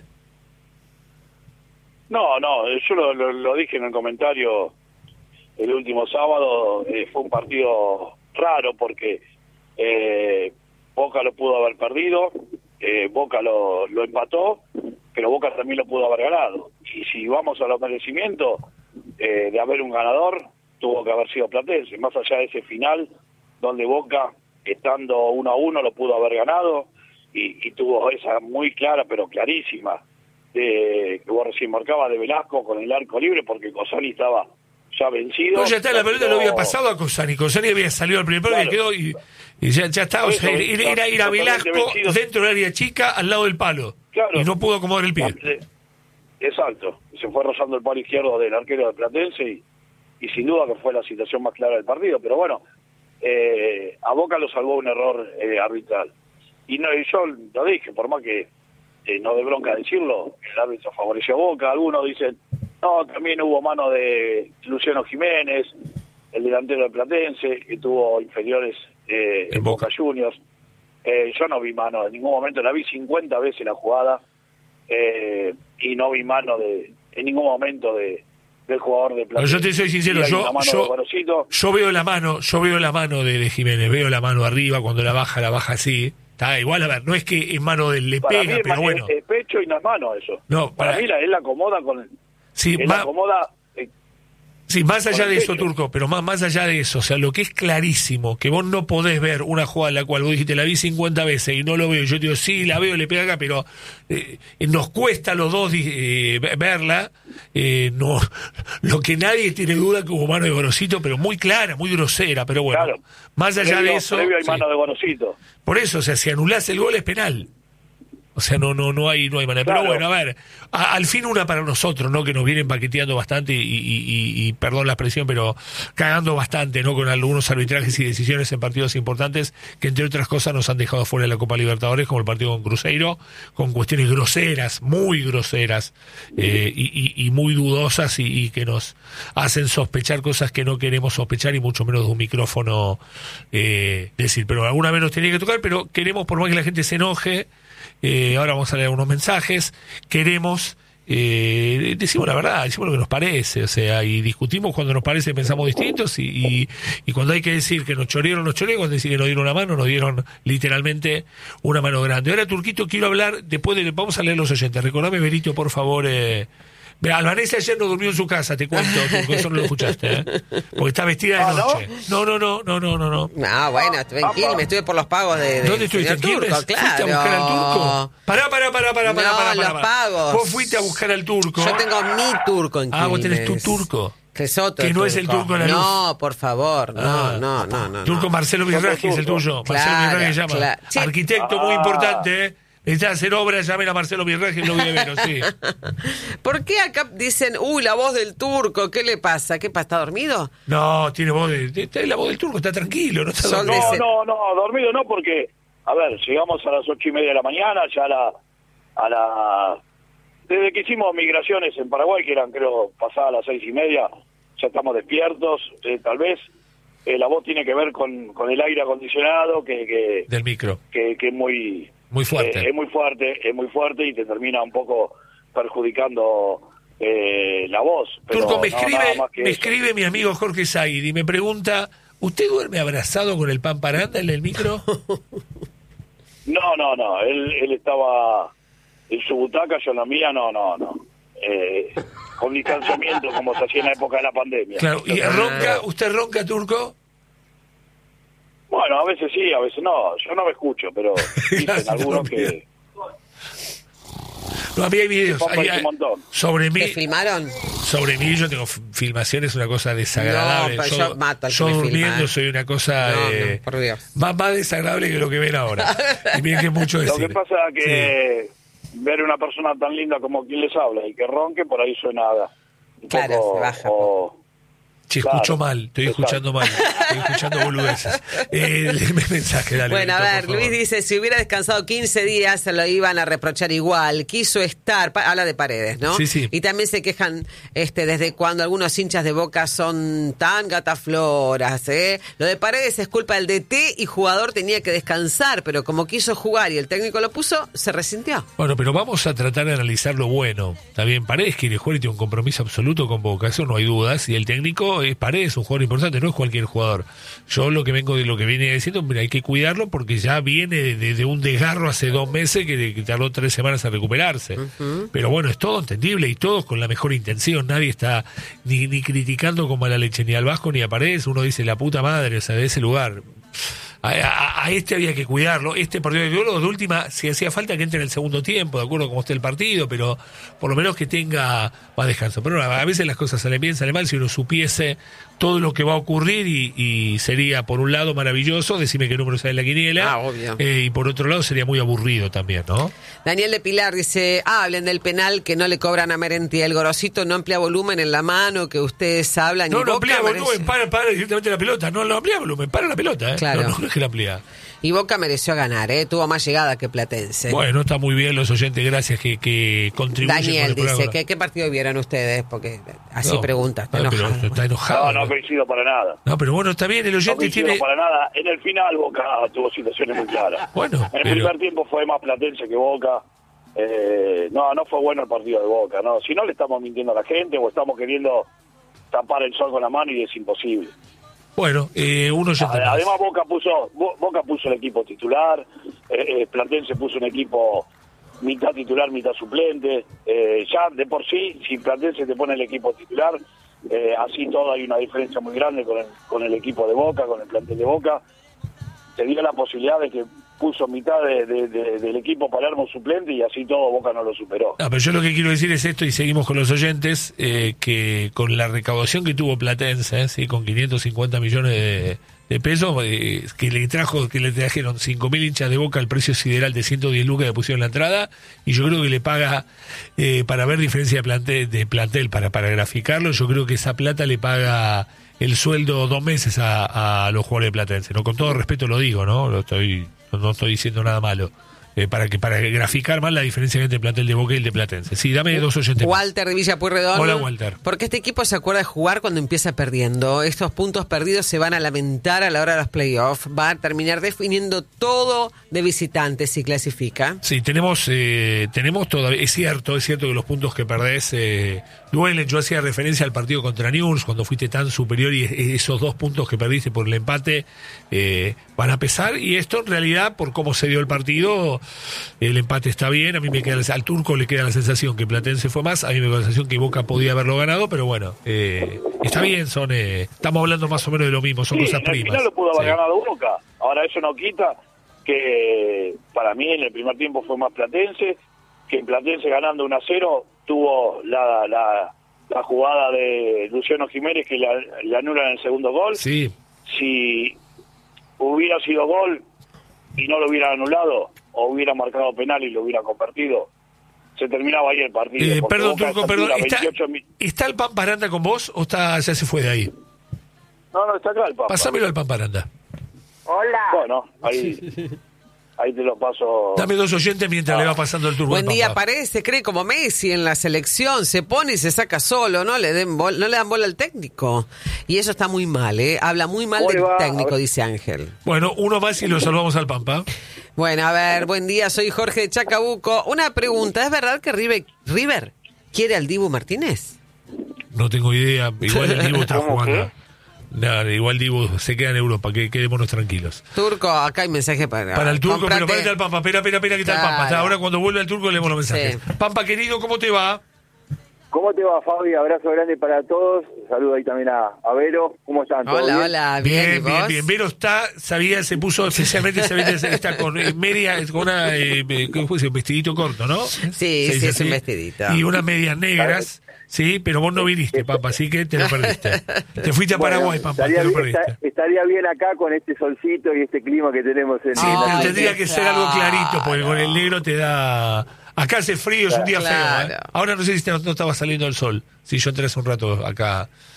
[SPEAKER 4] No, no, yo lo, lo, lo dije en el comentario el último sábado, eh, fue un partido raro porque eh, Boca lo pudo haber perdido, eh, Boca lo, lo empató, pero Boca también lo pudo haber ganado. Y si vamos a los merecimientos eh, de haber un ganador, tuvo que haber sido Platense, más allá de ese final donde Boca, estando uno a uno, lo pudo haber ganado y, y tuvo esa muy clara, pero clarísima, de, que vos recién marcabas, de Velasco con el arco libre, porque Cossani estaba ya vencido.
[SPEAKER 1] No, ya está, la pelota
[SPEAKER 4] pero...
[SPEAKER 1] lo había pasado a Cossani. Cossani había salido al primer palo
[SPEAKER 4] claro.
[SPEAKER 1] y quedó y, y ya, ya está. O sea,
[SPEAKER 4] Eso,
[SPEAKER 1] era, era ir a Velasco
[SPEAKER 4] vencido.
[SPEAKER 1] dentro del área chica, al lado del palo.
[SPEAKER 4] Claro.
[SPEAKER 1] Y no pudo acomodar el pie.
[SPEAKER 4] Exacto. Se fue rozando el palo izquierdo del arquero de Platense y, y sin duda que fue la situación más clara del partido. Pero bueno, eh, a Boca lo salvó un error eh, arbitral. Y no, y yo lo dije, por más que eh, no de bronca decirlo, el árbitro favoreció a Boca. Algunos dicen, no, también hubo mano de Luciano Jiménez, el delantero de Platense, que tuvo inferiores eh, en Boca, Boca Juniors. Eh, yo no vi mano, en ningún momento la vi cincuenta veces la jugada eh, y no vi mano de en ningún momento de del jugador de Platense.
[SPEAKER 1] No, yo te soy sincero, yo, yo, yo veo la mano, yo veo la mano de, de Jiménez, veo la mano arriba, cuando la baja, la baja así. Está igual, a ver, no es que en mano de le
[SPEAKER 4] para
[SPEAKER 1] pega,
[SPEAKER 4] mí,
[SPEAKER 1] pero bueno.
[SPEAKER 4] Es, es pecho y no es mano eso.
[SPEAKER 1] No,
[SPEAKER 4] para,
[SPEAKER 1] para
[SPEAKER 4] mí la, él la acomoda con el,
[SPEAKER 1] sí,
[SPEAKER 4] él
[SPEAKER 1] ma,
[SPEAKER 4] la acomoda eh,
[SPEAKER 1] sí, más allá de eso,
[SPEAKER 4] pecho.
[SPEAKER 1] Turco, pero más, más allá de eso, o sea, lo que es clarísimo, que vos no podés ver una jugada en la cual vos dijiste, la vi cincuenta veces y no lo veo, yo te digo, sí, la veo, le pega acá, pero eh, nos cuesta a los dos eh, verla, eh, no, lo que nadie tiene duda que hubo mano de Gorosito, pero muy clara, muy grosera, pero bueno,
[SPEAKER 4] claro.
[SPEAKER 1] más allá
[SPEAKER 4] previo,
[SPEAKER 1] de eso...
[SPEAKER 4] previo hay
[SPEAKER 1] sí.
[SPEAKER 4] mano de Gorosito.
[SPEAKER 1] Por eso, o sea, si anulás el gol es penal. O sea, no no no hay no hay manera. Claro. Pero bueno, a ver, a, al fin una para nosotros, ¿no? Que nos vienen paqueteando bastante y, y, y, y perdón la expresión, pero cagando bastante, ¿no? Con algunos arbitrajes y decisiones en partidos importantes que, entre otras cosas, nos han dejado fuera de la Copa Libertadores, como el partido con Cruzeiro, con cuestiones groseras, muy groseras eh, y, y, y muy dudosas y, y que nos hacen sospechar cosas que no queremos sospechar y mucho menos de un micrófono eh, decir. Pero alguna vez nos tenía que tocar, pero queremos, por más que la gente se enoje, Eh, ahora vamos a leer unos mensajes. Queremos, eh, decimos la verdad, decimos lo que nos parece, o sea, y discutimos cuando nos parece, pensamos distintos, y, y, y cuando hay que decir que nos chorearon, nos chorearon, cuando decir que nos dieron una mano, nos dieron literalmente una mano grande. Ahora, Turquito, quiero hablar, después de, vamos a leer los oyentes. Recordame, Berito, por favor. Eh, Albanese ayer no durmió en su casa, te cuento, Turco, eso no lo escuchaste, ¿eh? Porque está vestida de
[SPEAKER 4] ¿Ah,
[SPEAKER 1] noche. No, no, no, no, no, no, no.
[SPEAKER 2] No, bueno, estuve en Quilmes, me estuve por los pagos de, de
[SPEAKER 1] ¿Dónde estuviste? ¿En Quilmes?
[SPEAKER 2] Turco, claro.
[SPEAKER 1] ¿Fuiste a buscar al turco? Pará, pará, pará, pará, pará,
[SPEAKER 2] no,
[SPEAKER 1] pará,
[SPEAKER 2] los
[SPEAKER 1] pará.
[SPEAKER 2] pagos.
[SPEAKER 1] Vos fuiste a buscar al turco.
[SPEAKER 2] Yo tengo mi turco en Quilmes.
[SPEAKER 1] Ah, vos tenés tu turco.
[SPEAKER 2] Que es otro
[SPEAKER 1] que no
[SPEAKER 2] turco.
[SPEAKER 1] es el turco de la luz.
[SPEAKER 2] No, por favor, no,
[SPEAKER 1] ah,
[SPEAKER 2] no, no, no.
[SPEAKER 1] Turco
[SPEAKER 2] no.
[SPEAKER 1] Marcelo Birraji es el tuyo.
[SPEAKER 2] Claro,
[SPEAKER 1] Marcelo Birraji se llama.
[SPEAKER 2] claro. Sí.
[SPEAKER 1] Arquitecto
[SPEAKER 4] Ah.
[SPEAKER 1] muy importante, ¿eh? Necesitan hacer obras, llamen a Marcelo Birraji, lo voy a ver, sí.
[SPEAKER 2] ¿Por qué acá dicen, uy, la voz del turco? ¿Qué le pasa? ¿Qué pasa? ¿Está dormido?
[SPEAKER 1] No, tiene voz de, de, de la voz del turco, está tranquilo, no está
[SPEAKER 2] Sol
[SPEAKER 1] dormido.
[SPEAKER 4] No,
[SPEAKER 2] ese-
[SPEAKER 4] no, no, dormido no, porque, a ver, llegamos a las ocho y media de la mañana, ya a la, a la, desde que hicimos migraciones en Paraguay, que eran, creo, pasadas las seis y media, ya estamos despiertos, eh, tal vez, eh, la voz tiene que ver con, con el aire acondicionado, que, que,
[SPEAKER 1] Del micro.
[SPEAKER 4] que, que es muy,
[SPEAKER 1] Muy fuerte.
[SPEAKER 4] eh, es muy fuerte, es muy fuerte y te termina un poco perjudicando eh, la voz. Pero
[SPEAKER 1] Turco, me
[SPEAKER 4] no,
[SPEAKER 1] escribe,
[SPEAKER 4] nada más que
[SPEAKER 1] me
[SPEAKER 4] eso.
[SPEAKER 1] escribe mi amigo Jorge Said y me pregunta, ¿usted duerme abrazado con el pan paranda en el micro?
[SPEAKER 4] No, no, no, él, él estaba en su butaca, yo en la mía, no, no, no. Eh, con distanciamiento, como se hacía en la época de la pandemia.
[SPEAKER 1] Claro, ¿y ronca? ¿Usted ronca, Turco?
[SPEAKER 4] Bueno, a veces sí, a veces no. Yo no me escucho, pero dicen
[SPEAKER 1] Gracias,
[SPEAKER 4] algunos
[SPEAKER 1] no,
[SPEAKER 4] que...
[SPEAKER 1] No, a mí hay videos.
[SPEAKER 4] Papá,
[SPEAKER 1] hay-
[SPEAKER 4] es un
[SPEAKER 1] hay-
[SPEAKER 4] montón.
[SPEAKER 1] sobre mí,
[SPEAKER 2] ¿Te filmaron?
[SPEAKER 1] sobre mí yo tengo f- filmaciones, una cosa desagradable.
[SPEAKER 2] No, pero yo mato al que
[SPEAKER 1] yo
[SPEAKER 2] me
[SPEAKER 1] durmiendo
[SPEAKER 2] filma, ¿eh?
[SPEAKER 1] soy una cosa
[SPEAKER 2] No,
[SPEAKER 1] eh,
[SPEAKER 2] no, por Dios.
[SPEAKER 1] Más, más desagradable que lo que ven ahora. Y miren que es mucho
[SPEAKER 4] Lo
[SPEAKER 1] decir.
[SPEAKER 4] que pasa es que ver una persona tan linda como quien les habla y que ronque, por ahí suena un
[SPEAKER 2] Claro,
[SPEAKER 4] poco...
[SPEAKER 2] se baja,
[SPEAKER 4] o,
[SPEAKER 1] Che,
[SPEAKER 4] Claro,
[SPEAKER 1] escucho mal, estoy
[SPEAKER 4] exacto.
[SPEAKER 1] escuchando mal, estoy escuchando boludeces. Eh, léeme el mensaje, dale.
[SPEAKER 2] Bueno, a
[SPEAKER 1] Benito,
[SPEAKER 2] ver,
[SPEAKER 1] por favor.
[SPEAKER 2] Luis dice, si hubiera descansado quince días se lo iban a reprochar igual. Quiso estar, pa- habla de Paredes, ¿no?
[SPEAKER 1] Sí, sí.
[SPEAKER 2] Y también se quejan este desde cuando algunos hinchas de Boca son tan gatafloras, ¿eh? Lo de Paredes es culpa del D T y jugador tenía que descansar, pero como quiso jugar y el técnico lo puso, se resintió.
[SPEAKER 1] Bueno, pero vamos a tratar de analizar lo bueno. Está bien, Paredes quiere jugar y tiene un compromiso absoluto con Boca, eso no hay dudas. Y el técnico es Paredes, un jugador importante, no es cualquier jugador. Yo lo que vengo de lo que viene diciendo, mira, hay que cuidarlo porque ya viene de, de- de un desgarro hace dos meses que, que tardó tres semanas en recuperarse.
[SPEAKER 2] Uh-huh.
[SPEAKER 1] Pero bueno, es todo entendible y todos con la mejor intención. Nadie está ni, ni criticando con mala leche ni al Vasco ni a Paredes. Uno dice la puta madre, o sea, de ese lugar. A, a- a este había que cuidarlo. Este partido de duelo, de última, si hacía falta que entre en el segundo tiempo, de acuerdo como esté el partido, pero por lo menos que tenga más descanso. Pero a veces las cosas salen bien, salen mal. Si uno supiese todo lo que va a ocurrir y, y sería, por un lado, maravilloso, decime qué número sale en la quiniela.
[SPEAKER 2] Ah, obvio.
[SPEAKER 1] Eh, y por otro lado, sería muy aburrido también, ¿no?
[SPEAKER 2] Daniel de Pilar dice, ah, hablen del penal que no le cobran a Merenti. El Gorosito no amplía volumen en la mano que ustedes hablan.
[SPEAKER 1] No,
[SPEAKER 2] y
[SPEAKER 1] no
[SPEAKER 2] Boca
[SPEAKER 1] amplía
[SPEAKER 2] merece-
[SPEAKER 1] volumen, para, para directamente la pelota. No, no amplía volumen, para la pelota, ¿eh?
[SPEAKER 2] Claro.
[SPEAKER 1] No, no, no es que la amplía.
[SPEAKER 2] Y Boca mereció ganar, ¿eh? Tuvo más llegada que Platense.
[SPEAKER 1] Bueno, está muy bien los oyentes, gracias que, que contribuyen.
[SPEAKER 2] Daniel
[SPEAKER 1] con el
[SPEAKER 2] dice,
[SPEAKER 1] programa.
[SPEAKER 2] ¿qué, ¿qué partido vieron ustedes? Porque así
[SPEAKER 1] No,
[SPEAKER 2] pregunta, está
[SPEAKER 1] no, pero
[SPEAKER 2] enojado.
[SPEAKER 1] está enojado.
[SPEAKER 4] No, no coincido para nada.
[SPEAKER 1] No, pero bueno, está bien, el
[SPEAKER 4] No
[SPEAKER 1] oyente
[SPEAKER 4] coincido
[SPEAKER 1] tiene...
[SPEAKER 4] para nada. En el final Boca tuvo situaciones muy claras.
[SPEAKER 1] Bueno,
[SPEAKER 4] En el
[SPEAKER 1] pero-
[SPEAKER 4] primer tiempo fue más Platense que Boca. Eh, no, no fue bueno el partido de Boca. No, si no le estamos mintiendo a la gente o estamos queriendo tapar el sol con la mano y es imposible.
[SPEAKER 1] Bueno, eh, uno ya está más.
[SPEAKER 4] Además Boca puso Bo- Boca puso el equipo titular, eh, eh, Platense puso un equipo mitad titular, mitad suplente. Eh, ya de por sí, si Platense te pone el equipo titular, eh, así todo hay una diferencia muy grande con el, con el equipo de Boca, con el plantel de Boca. Te dio la posibilidad de que puso mitad de, de- de- del equipo Palermo suplente y así todo Boca no lo superó.
[SPEAKER 1] No, pero yo lo que quiero decir es esto, y seguimos con los oyentes, eh, que con la recaudación que tuvo Platense, eh, ¿sí? Con quinientos cincuenta millones de, de pesos, eh, que le trajo que le trajeron cinco mil hinchas de Boca al precio sideral de ciento diez lucas que pusieron en la entrada, y yo creo que le paga, eh, para ver diferencia de plantel, de plantel para, para graficarlo, yo creo que esa plata le paga el sueldo dos meses a, a los jugadores de Platense. No, con todo respeto lo digo, ¿no? Lo estoy, no, no estoy diciendo nada malo. Eh, para que para graficar más la diferencia entre el plantel de Boca y el de Platense. Sí, dame dos oyentes más.
[SPEAKER 2] Walter de Villa Pueyrredón.
[SPEAKER 1] Hola, Walter.
[SPEAKER 2] Porque este equipo se acuerda de jugar cuando empieza perdiendo. Estos puntos perdidos se van a lamentar a la hora de los playoffs. Va a terminar definiendo todo de visitantes si clasifica.
[SPEAKER 1] Sí, tenemos eh, tenemos todavía, es cierto, es cierto que los puntos que perdés eh, duelen. Yo hacía referencia al partido contra Newell's cuando fuiste tan superior y esos dos puntos que perdiste por el empate eh, van a pesar, y esto en realidad por cómo se dio el partido, el empate está bien. A mí me queda, al Turco le queda la sensación que Platense fue más, a mí me queda la sensación que Boca podía haberlo ganado, pero bueno, eh, está bien, son eh, estamos hablando más o menos de lo mismo, son
[SPEAKER 4] Sí,
[SPEAKER 1] cosas
[SPEAKER 4] en el
[SPEAKER 1] primas.
[SPEAKER 4] final lo pudo haber
[SPEAKER 1] Sí.
[SPEAKER 4] ganado Boca. Ahora eso no quita que para mí en el primer tiempo fue más Platense, que Platense ganando uno a cero tuvo la, la, la jugada de Luciano Jiménez que le, le anulan el segundo gol.
[SPEAKER 1] Sí.
[SPEAKER 4] Si hubiera sido gol y no lo hubiera anulado o hubiera marcado penal y lo hubiera convertido, se terminaba ahí el partido.
[SPEAKER 1] Eh,
[SPEAKER 4] porque
[SPEAKER 1] perdón,
[SPEAKER 4] Boca a
[SPEAKER 1] Turco,
[SPEAKER 4] esa
[SPEAKER 1] perdón.
[SPEAKER 4] altura,
[SPEAKER 1] ¿Está,
[SPEAKER 4] veintiocho mi-
[SPEAKER 1] ¿Está el Pamparanda con vos o está ya se fue de ahí?
[SPEAKER 4] No, no, está acá el Papa.
[SPEAKER 1] Pásamelo al Pamparanda.
[SPEAKER 5] Hola.
[SPEAKER 4] Bueno, ahí, ahí te lo paso.
[SPEAKER 1] Dame dos oyentes mientras
[SPEAKER 4] Ah.
[SPEAKER 1] le va pasando el turno.
[SPEAKER 2] Buen
[SPEAKER 1] al
[SPEAKER 2] día,
[SPEAKER 1] Pampa.
[SPEAKER 2] Paredes se cree como Messi en la selección, se pone y se saca solo, no le den bol- no le dan bola al técnico. Y eso está muy mal, ¿eh? Habla muy mal
[SPEAKER 4] ¿Cómo
[SPEAKER 2] del
[SPEAKER 4] le va?
[SPEAKER 2] técnico,
[SPEAKER 4] A ver.
[SPEAKER 2] dice Ángel.
[SPEAKER 1] Bueno, uno más y lo salvamos al Pampa.
[SPEAKER 2] Bueno, a ver, buen día, soy Jorge de Chacabuco. Una pregunta, ¿es verdad que River, River quiere al Dibu Martínez?
[SPEAKER 1] No tengo idea. Igual el Dibu está
[SPEAKER 4] ¿Cómo
[SPEAKER 1] jugando. Nada, igual Dibu se queda en Europa, que quedémonos tranquilos.
[SPEAKER 2] Turco, acá hay mensaje para...
[SPEAKER 1] Para el turco,
[SPEAKER 2] Comprate-
[SPEAKER 1] pero para el Pampa. Espera, espera, espera, que está el Pampa. Hasta
[SPEAKER 2] Claro.
[SPEAKER 1] ahora cuando vuelve el turco leemos los mensajes.
[SPEAKER 2] Sí.
[SPEAKER 1] Pampa, querido, ¿cómo te va?
[SPEAKER 5] ¿Cómo te va, Fabi? Abrazo grande para todos. Saludo ahí también a, a Vero. ¿Cómo están? ¿Todo
[SPEAKER 2] Hola,
[SPEAKER 5] bien?
[SPEAKER 2] hola, bien, ¿y
[SPEAKER 1] Bien, bien,
[SPEAKER 2] vos?
[SPEAKER 1] bien. Vero está, sabía, se puso especialmente, sabía, está con eh, media, con una, eh, ¿cómo fue? Un vestidito corto, ¿no?
[SPEAKER 2] Sí,
[SPEAKER 1] Se
[SPEAKER 2] sí,
[SPEAKER 1] dice
[SPEAKER 2] es un
[SPEAKER 1] así.
[SPEAKER 2] vestidito.
[SPEAKER 1] Y unas medias negras, sí, pero vos no viniste, Pampa, así que te lo perdiste. Te fuiste a
[SPEAKER 5] Bueno,
[SPEAKER 1] Paraguay, Pampa,
[SPEAKER 5] estaría,
[SPEAKER 1] te lo
[SPEAKER 5] bien,
[SPEAKER 1] perdiste.
[SPEAKER 5] está- estaría bien acá con este solcito y este clima que tenemos en
[SPEAKER 1] Sí,
[SPEAKER 2] Ay,
[SPEAKER 1] pero
[SPEAKER 2] qué
[SPEAKER 1] tendría que ser algo clarito, porque
[SPEAKER 2] claro.
[SPEAKER 1] con el negro te da... Acá hace frío, es un día
[SPEAKER 2] Claro.
[SPEAKER 1] feo, ¿eh? Ahora no sé si te- no estaba saliendo el sol. Si yo entré hace un rato acá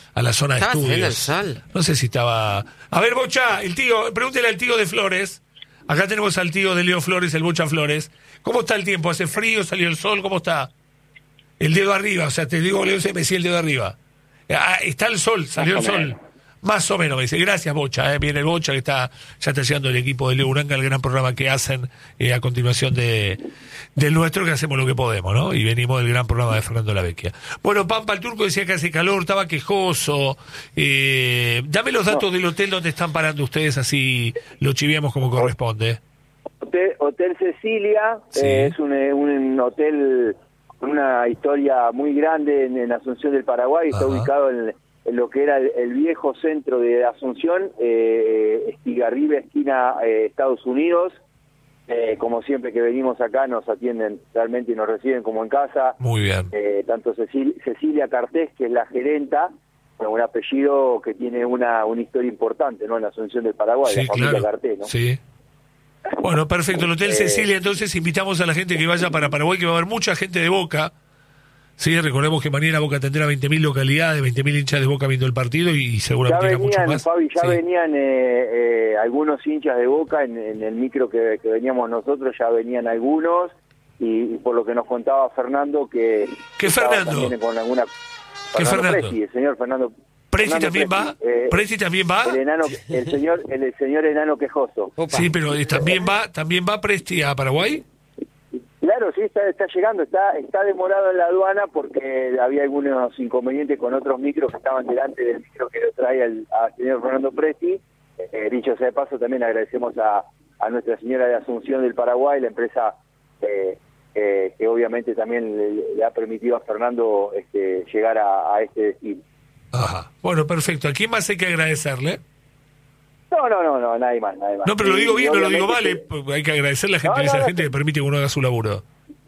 [SPEAKER 1] a la zona de
[SPEAKER 2] ¿Estaba saliendo el
[SPEAKER 1] estudios.
[SPEAKER 2] sol?
[SPEAKER 1] No sé si estaba... A ver, Bocha, el tío, pregúntele al tío de Flores. Acá tenemos al tío de Leo Flores, el Bocha Flores. ¿Cómo está el tiempo? ¿Hace frío? ¿Salió el sol? ¿Cómo está? El dedo arriba, o sea, te digo, Leo, se me decía el dedo arriba. Ah, está el sol, salió el sol. Más o menos, me dice. Gracias, Bocha. Eh. Viene el Bocha, que está ya está llegando el equipo de Leo Uranga, el gran programa que hacen eh, a continuación de del nuestro, que hacemos lo que podemos, ¿no? Y venimos del gran programa de Fernando Lavecchia. Bueno, Pampa, el turco decía que hace calor, estaba quejoso. Eh, dame los datos no. del hotel donde están parando ustedes, así lo chiviamos como corresponde.
[SPEAKER 5] Hotel, hotel Cecilia, sí. eh, es un, un hotel con una historia muy grande en, en Asunción del Paraguay, está Ajá. ubicado en, en lo que era el, el viejo centro de Asunción, eh, Estigarribia, esquina eh, Estados Unidos. Eh, como siempre que venimos acá nos atienden realmente y nos reciben como en casa.
[SPEAKER 1] Muy bien.
[SPEAKER 5] Eh, tanto Cecil, Cecilia Cartés, que es la gerenta, con un apellido que tiene una, una historia importante, ¿no? En Asunción del Paraguay,
[SPEAKER 1] sí,
[SPEAKER 5] la familia
[SPEAKER 1] claro.
[SPEAKER 5] Cartés, ¿no?
[SPEAKER 1] Sí. Bueno, perfecto. El Hotel eh, Cecilia, entonces invitamos a la gente que vaya para Paraguay, que va a haber mucha gente de Boca. Sí, recordemos que mañana Boca tendrá veinte mil localidades, veinte mil hinchas de Boca viendo el partido y, y seguramente
[SPEAKER 5] ya venían,
[SPEAKER 1] mucho más.
[SPEAKER 5] Fabi, ya
[SPEAKER 1] sí.
[SPEAKER 5] venían eh, eh, algunos hinchas de Boca en, en el micro que, que veníamos nosotros, ya venían algunos y, y por lo que nos contaba Fernando que...
[SPEAKER 1] ¿Qué Fernando?
[SPEAKER 5] Con alguna,
[SPEAKER 1] ¿Qué Fernando?
[SPEAKER 5] Presti, el señor Fernando...
[SPEAKER 1] ¿Presti
[SPEAKER 5] Fernando
[SPEAKER 1] también
[SPEAKER 5] Presti,
[SPEAKER 1] va?
[SPEAKER 5] Eh,
[SPEAKER 1] ¿Presti también va?
[SPEAKER 5] El, enano, el, señor, el, el señor enano quejoso.
[SPEAKER 2] Opa.
[SPEAKER 1] Sí, pero ¿también va también va Presti a Paraguay?
[SPEAKER 5] Claro, sí, está, está llegando, está está demorado en la aduana porque había algunos inconvenientes con otros micros que estaban delante del micro que lo trae al, al señor Fernando Presti. Eh, dicho sea de paso, también agradecemos a, a Nuestra Señora de Asunción del Paraguay, la empresa eh, eh, que obviamente también le, le ha permitido a Fernando este, llegar a, a este destino.
[SPEAKER 1] Ajá. Bueno, perfecto. ¿A quién más hay que agerecerle?
[SPEAKER 5] No, no, no, no, nadie más, nadie más.
[SPEAKER 1] No, pero lo digo bien, no lo digo mal.
[SPEAKER 5] Que...
[SPEAKER 1] Eh. Hay que agradecerle a la gente,
[SPEAKER 5] no, no,
[SPEAKER 1] esa
[SPEAKER 5] no,
[SPEAKER 1] gente
[SPEAKER 5] no.
[SPEAKER 1] que permite que uno haga su laburo.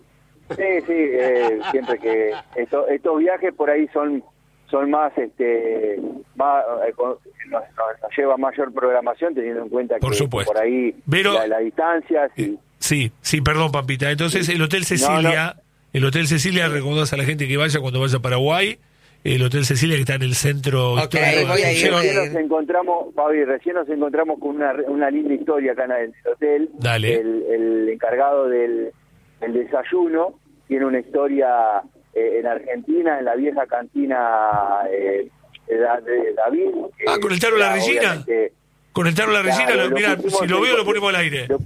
[SPEAKER 5] Sí, sí, eh, siempre que esto, estos viajes por ahí son son más, este, más eh, nos, nos, nos lleva mayor programación teniendo en cuenta
[SPEAKER 1] por
[SPEAKER 5] que
[SPEAKER 1] supuesto.
[SPEAKER 5] por ahí
[SPEAKER 1] pero,
[SPEAKER 5] la, la distancia. Sí.
[SPEAKER 1] Eh, sí, sí, perdón, Pampita. Entonces, el Hotel Cecilia, no, no. el Hotel Cecilia recomendamos a la gente que vaya cuando vaya a Paraguay. El Hotel Cecilia que está en el centro
[SPEAKER 2] okay,
[SPEAKER 1] histórico
[SPEAKER 2] voy
[SPEAKER 1] de
[SPEAKER 2] a ir,
[SPEAKER 5] recién nos encontramos, Fabi, recién nos encontramos con una, una linda historia acá en el hotel.
[SPEAKER 1] Dale.
[SPEAKER 5] El, el encargado del el desayuno tiene una historia eh, en Argentina, en la vieja cantina eh, de, de David.
[SPEAKER 1] Ah, con el Tano La Regina. Con el Tano La Regina,
[SPEAKER 5] claro,
[SPEAKER 1] lo, mira, si lo veo
[SPEAKER 5] en,
[SPEAKER 1] lo ponemos al aire.
[SPEAKER 5] Lo,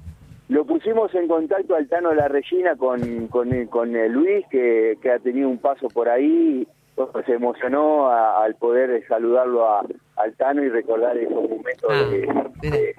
[SPEAKER 5] lo pusimos en contacto al Tano La Regina con, con, con eh, Luis, que, que ha tenido un paso por ahí. Pues se emocionó a, al poder saludarlo a, al Tano y recordar esos momentos ah, de, de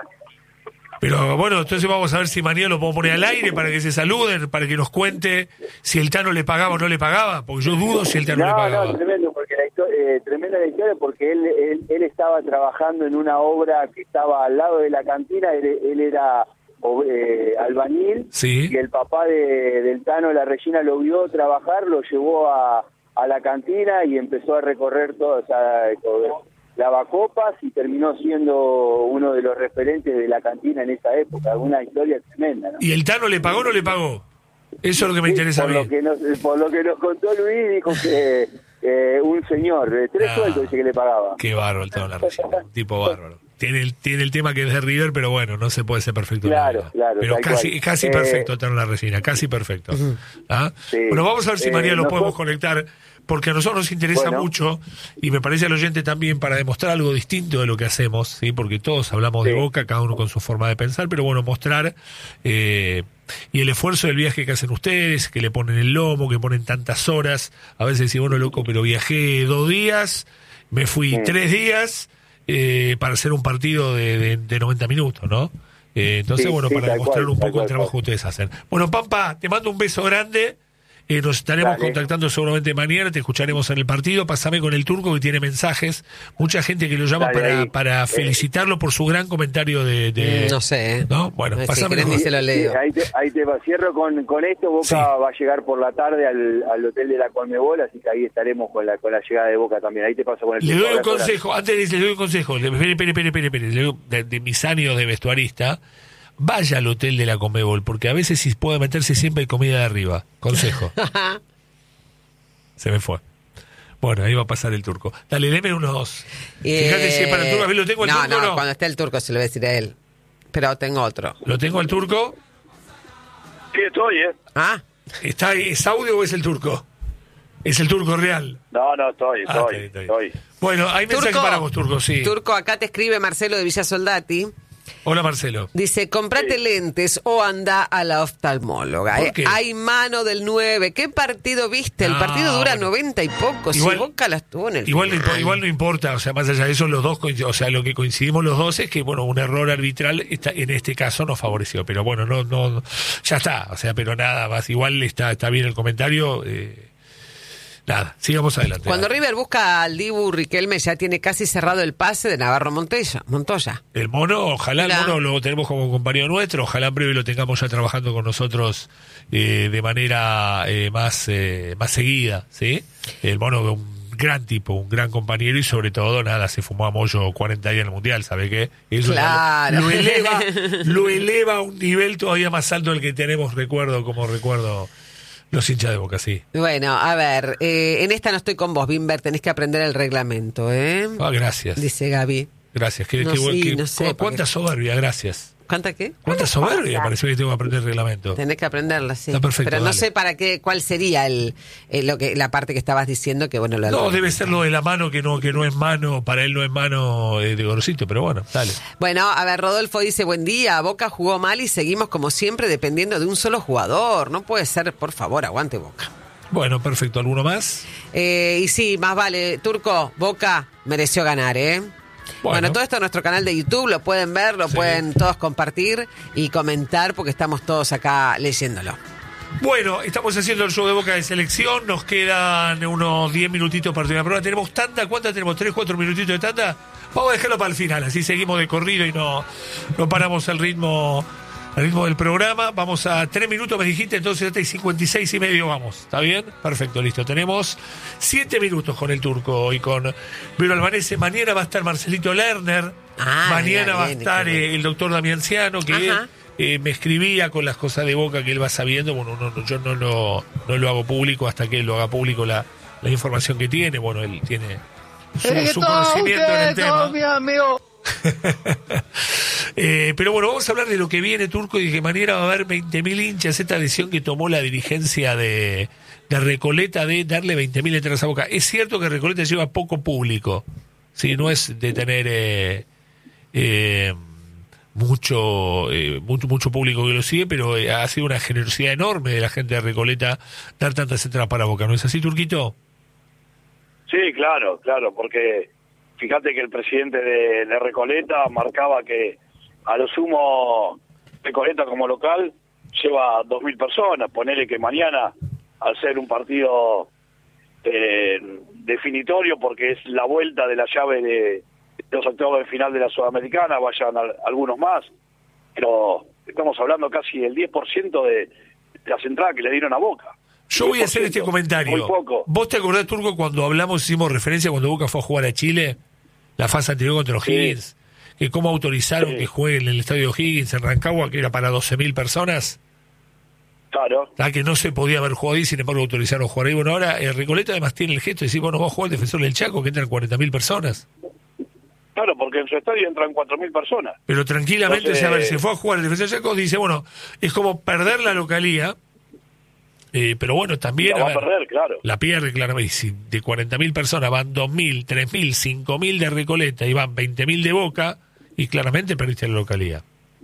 [SPEAKER 1] pero bueno, entonces vamos a ver si mañana lo podemos poner al aire para que se saluden, para que nos cuente si el Tano le pagaba o no le pagaba, porque yo dudo si el Tano
[SPEAKER 5] no,
[SPEAKER 1] le pagaba.
[SPEAKER 5] No, tremendo, porque la historia, eh, tremenda la historia, porque él, él él estaba trabajando en una obra que estaba al lado de la cantina, él, él era eh, albañil,
[SPEAKER 1] sí.
[SPEAKER 5] Y el papá de, del Tano La Regina lo vio trabajar, lo llevó a a la cantina y empezó a recorrer todo, o sea, lavacopas y terminó siendo uno de los referentes de la cantina en esa época, una historia tremenda, ¿no?
[SPEAKER 1] ¿Y el Tano le pagó o no le pagó? Eso es lo que me
[SPEAKER 5] sí,
[SPEAKER 1] interesa
[SPEAKER 5] por
[SPEAKER 1] a mí.
[SPEAKER 5] Lo que nos, por lo que nos contó Luis, dijo que eh, un señor, de tres ah, sueldos dice que le pagaba.
[SPEAKER 1] Qué bárbaro el Tano La Regina, un tipo bárbaro. Tiene el, tiene el tema que es de River, pero bueno, no se puede ser perfecto.
[SPEAKER 5] Claro, claro.
[SPEAKER 1] Pero casi,
[SPEAKER 5] cual.
[SPEAKER 1] casi
[SPEAKER 5] eh,
[SPEAKER 1] perfecto el Tano La Regina, casi perfecto.
[SPEAKER 2] Uh-huh.
[SPEAKER 1] ¿Ah?
[SPEAKER 5] Sí.
[SPEAKER 1] Bueno, vamos a ver si
[SPEAKER 5] eh,
[SPEAKER 1] mañana lo
[SPEAKER 5] nosotros...
[SPEAKER 1] podemos conectar, porque a nosotros nos interesa bueno. mucho, y me parece al oyente también, para demostrar algo distinto de lo que hacemos, ¿sí? Porque todos hablamos sí. de Boca, cada uno con su forma de pensar, pero bueno, mostrar eh, y el esfuerzo del viaje que hacen ustedes, que le ponen el lomo, que ponen tantas horas, a veces decís, bueno, loco, pero viajé dos días, me fui sí. tres días, eh, para hacer un partido de, de, de noventa minutos, ¿no? Eh, entonces, sí, bueno, sí, para demostrar cual, un poco cual, el trabajo cual. que ustedes hacen. Bueno, Pampa, te mando un beso grande. Eh, nos estaremos Dale. contactando seguramente mañana, te escucharemos en el partido. Pásame con el turco que tiene mensajes, mucha gente que lo llama Dale, para, para felicitarlo por su gran comentario de... de
[SPEAKER 2] no sé.
[SPEAKER 1] ¿no? Bueno,
[SPEAKER 2] no
[SPEAKER 1] pásame
[SPEAKER 2] si
[SPEAKER 1] con...
[SPEAKER 2] se lo leo.
[SPEAKER 5] Sí, ahí te, ahí te va, cierro con, con esto. Boca sí. va a llegar por la tarde al, al hotel de la Conmebol, así que ahí estaremos con la con la llegada de Boca también. Ahí te paso con el...
[SPEAKER 1] Le doy un consejo, horas. antes le doy un consejo, le, espere, espere, espere, espere, espere, le doy, de, de mis años de vestuarista, vaya al hotel de la Conmebol, porque a veces si puede meterse siempre hay comida de arriba. Consejo. Se me fue. Bueno, ahí va a pasar el turco. Dale, léeme unos.
[SPEAKER 2] Eh,
[SPEAKER 1] Fíjate si es para el turco. A ver, lo tengo el
[SPEAKER 2] no,
[SPEAKER 1] turco.
[SPEAKER 2] No,
[SPEAKER 1] no,
[SPEAKER 2] cuando esté el turco se lo voy a decir a él. Pero tengo otro.
[SPEAKER 1] ¿Lo tengo el turco?
[SPEAKER 4] Sí, estoy, ¿eh?
[SPEAKER 2] Ah,
[SPEAKER 1] ¿Está, ¿Es audio o es el turco? Es el turco real.
[SPEAKER 4] No, no, estoy,
[SPEAKER 1] Ah,
[SPEAKER 4] estoy,
[SPEAKER 1] está bien, está bien.
[SPEAKER 4] estoy.
[SPEAKER 1] Bueno, hay mensaje
[SPEAKER 2] Turco,
[SPEAKER 1] para vos, turco, sí.
[SPEAKER 2] Turco, acá te escribe Marcelo de Villa Soldati.
[SPEAKER 1] Hola, Marcelo.
[SPEAKER 2] Dice, comprate
[SPEAKER 4] Sí.
[SPEAKER 2] lentes o anda a la oftalmóloga.
[SPEAKER 1] ¿Por
[SPEAKER 2] Eh,
[SPEAKER 1] qué?
[SPEAKER 2] Hay mano del nueve. ¿Qué partido viste? El
[SPEAKER 1] No,
[SPEAKER 2] partido dura
[SPEAKER 1] bueno.
[SPEAKER 2] noventa y poco.
[SPEAKER 1] Igual-
[SPEAKER 2] si Boca las tuvo en el
[SPEAKER 1] Igual no, impo-
[SPEAKER 2] final.
[SPEAKER 1] igual no importa, o sea, más allá de eso, los dos, coinc- o sea, lo que coincidimos los dos es que, bueno, un error arbitral está, en este caso nos favoreció, pero bueno, no, no, ya está, o sea, pero nada más, igual está, está bien el comentario, eh, nada, sigamos adelante.
[SPEAKER 2] Cuando
[SPEAKER 1] Dale.
[SPEAKER 2] River busca al Dibu, Riquelme ya tiene casi cerrado el pase de Navarro Montoya. Montoya.
[SPEAKER 1] El mono, ojalá
[SPEAKER 2] Hola.
[SPEAKER 1] el mono lo tenemos como compañero nuestro, ojalá en breve lo tengamos ya trabajando con nosotros eh, de manera eh, más, eh, más seguida, ¿sí? El mono es un gran tipo, un gran compañero y sobre todo, nada, se fumó a Moyo cuarenta días en el Mundial, ¿sabe qué? Eso ya
[SPEAKER 2] Claro.
[SPEAKER 1] lo, lo eleva, lo eleva a un nivel todavía más alto del que tenemos, recuerdo, como recuerdo los hinchas de Boca, sí.
[SPEAKER 2] Bueno, a ver, eh, en esta no estoy con vos, Bimber, tenés que aprender el reglamento, ¿eh?
[SPEAKER 1] Ah, gracias.
[SPEAKER 2] Dice Gaby.
[SPEAKER 1] Gracias. Qué,
[SPEAKER 2] No,
[SPEAKER 1] qué buen-
[SPEAKER 2] sí,
[SPEAKER 1] qué-
[SPEAKER 2] no sé,
[SPEAKER 1] cu- cuánta
[SPEAKER 2] porque-
[SPEAKER 1] soberbia, gracias.
[SPEAKER 2] ¿Cuánta qué?
[SPEAKER 1] Cuánta soberbia, parece que tengo que aprender el reglamento.
[SPEAKER 2] Tenés que aprenderla, sí.
[SPEAKER 1] Está perfecto,
[SPEAKER 2] Pero no
[SPEAKER 1] dale.
[SPEAKER 2] sé para qué, cuál sería el, el- lo que la parte que estabas diciendo que bueno lo
[SPEAKER 1] No, debe ser lo de la mano que no que no es mano, para él no es mano eh, de Gorosito, pero bueno, dale.
[SPEAKER 2] Bueno, a ver, Rodolfo dice, buen día, Boca jugó mal y seguimos como siempre dependiendo de un solo jugador. No puede ser, por favor, aguante Boca.
[SPEAKER 1] Bueno, perfecto. ¿Alguno más?
[SPEAKER 2] Eh, y sí, más vale, Turco, Boca mereció ganar, ¿eh? Bueno,
[SPEAKER 1] Bueno.
[SPEAKER 2] todo esto en nuestro canal de YouTube, lo pueden ver, lo
[SPEAKER 1] Sí.
[SPEAKER 2] pueden todos compartir y comentar porque estamos todos acá leyéndolo.
[SPEAKER 1] Bueno, estamos haciendo el show de Boca de selección. Nos quedan unos diez minutitos para terminar la prueba. ¿Tenemos tanda? ¿Cuántas tenemos? ¿tres, cuatro minutitos de tanda? Vamos a dejarlo para el final, así seguimos de corrido y no, no paramos el ritmo, el ritmo del programa. Vamos a tres minutos, me dijiste, entonces hasta cincuenta y seis y medio vamos. ¿Está bien? Perfecto, listo. Tenemos siete minutos con el turco y con Vero Albanese. Mañana va a estar Marcelito Lerner.
[SPEAKER 2] Ah,
[SPEAKER 1] Mañana
[SPEAKER 2] ya
[SPEAKER 1] va a
[SPEAKER 2] viene,
[SPEAKER 1] estar
[SPEAKER 2] qué bien.
[SPEAKER 1] eh, el doctor Damianciano, que
[SPEAKER 2] Ajá.
[SPEAKER 1] eh, me escribía con las cosas de Boca que él va sabiendo. Bueno, no, no, yo no lo, no lo hago público hasta que él lo haga público la, la información que tiene. Bueno, él tiene su, su conocimiento en el tema. Eh, pero bueno, vamos a hablar de lo que viene, Turco, y que mañana va a haber veinte mil hinchas. Esta decisión que tomó la dirigencia de, de Recoleta de darle veinte mil entradas a Boca. Es cierto que Recoleta lleva poco público, ¿sí? No es de tener eh, eh, mucho, eh, mucho mucho público que lo sigue, pero eh, ha sido una generosidad enorme de la gente de Recoleta dar tantas entradas para Boca. ¿No es así, Turquito?
[SPEAKER 4] Sí, claro, claro, porque fíjate que el presidente de, de Recoleta marcaba que a lo sumo Recoleta como local lleva dos mil personas. Ponele que mañana, al ser un partido eh, definitorio, porque es la vuelta de la llave de los octavos de final de la Sudamericana, vayan al- algunos más, pero estamos hablando casi del diez por ciento de las entradas que le dieron a Boca.
[SPEAKER 1] Yo voy a hacer este
[SPEAKER 4] diez por ciento,
[SPEAKER 1] comentario.
[SPEAKER 4] Muy poco.
[SPEAKER 1] ¿Vos te acordás, Turco, cuando hablamos, hicimos referencia cuando Boca fue a jugar a Chile, la fase anterior contra los
[SPEAKER 4] Sí.
[SPEAKER 1] Higgins, que cómo autorizaron
[SPEAKER 4] Sí.
[SPEAKER 1] que jueguen en el estadio Higgins en Rancagua, que era para doce mil personas?
[SPEAKER 4] Claro.
[SPEAKER 1] Ah, que no se podía haber jugado ahí, sin embargo autorizaron jugar ahí. Bueno, ahora el Recoleta además tiene el gesto de decir, bueno, va a jugar el defensor del Chaco, que entran cuarenta mil personas.
[SPEAKER 4] Claro, porque en su estadio entran cuatro mil personas.
[SPEAKER 1] Pero tranquilamente,
[SPEAKER 4] Entonces,
[SPEAKER 1] o sea, a ver, se fue a jugar el defensor del Chaco, dice, bueno, es como perder la localía, eh, pero bueno, también...
[SPEAKER 4] La va
[SPEAKER 1] a
[SPEAKER 4] a
[SPEAKER 1] ver,
[SPEAKER 4] perder, claro.
[SPEAKER 1] la pierde claramente. Y si de cuarenta mil personas van dos mil, tres mil, cinco mil de Recoleta y van veinte mil de Boca, y claramente perdiste la localía.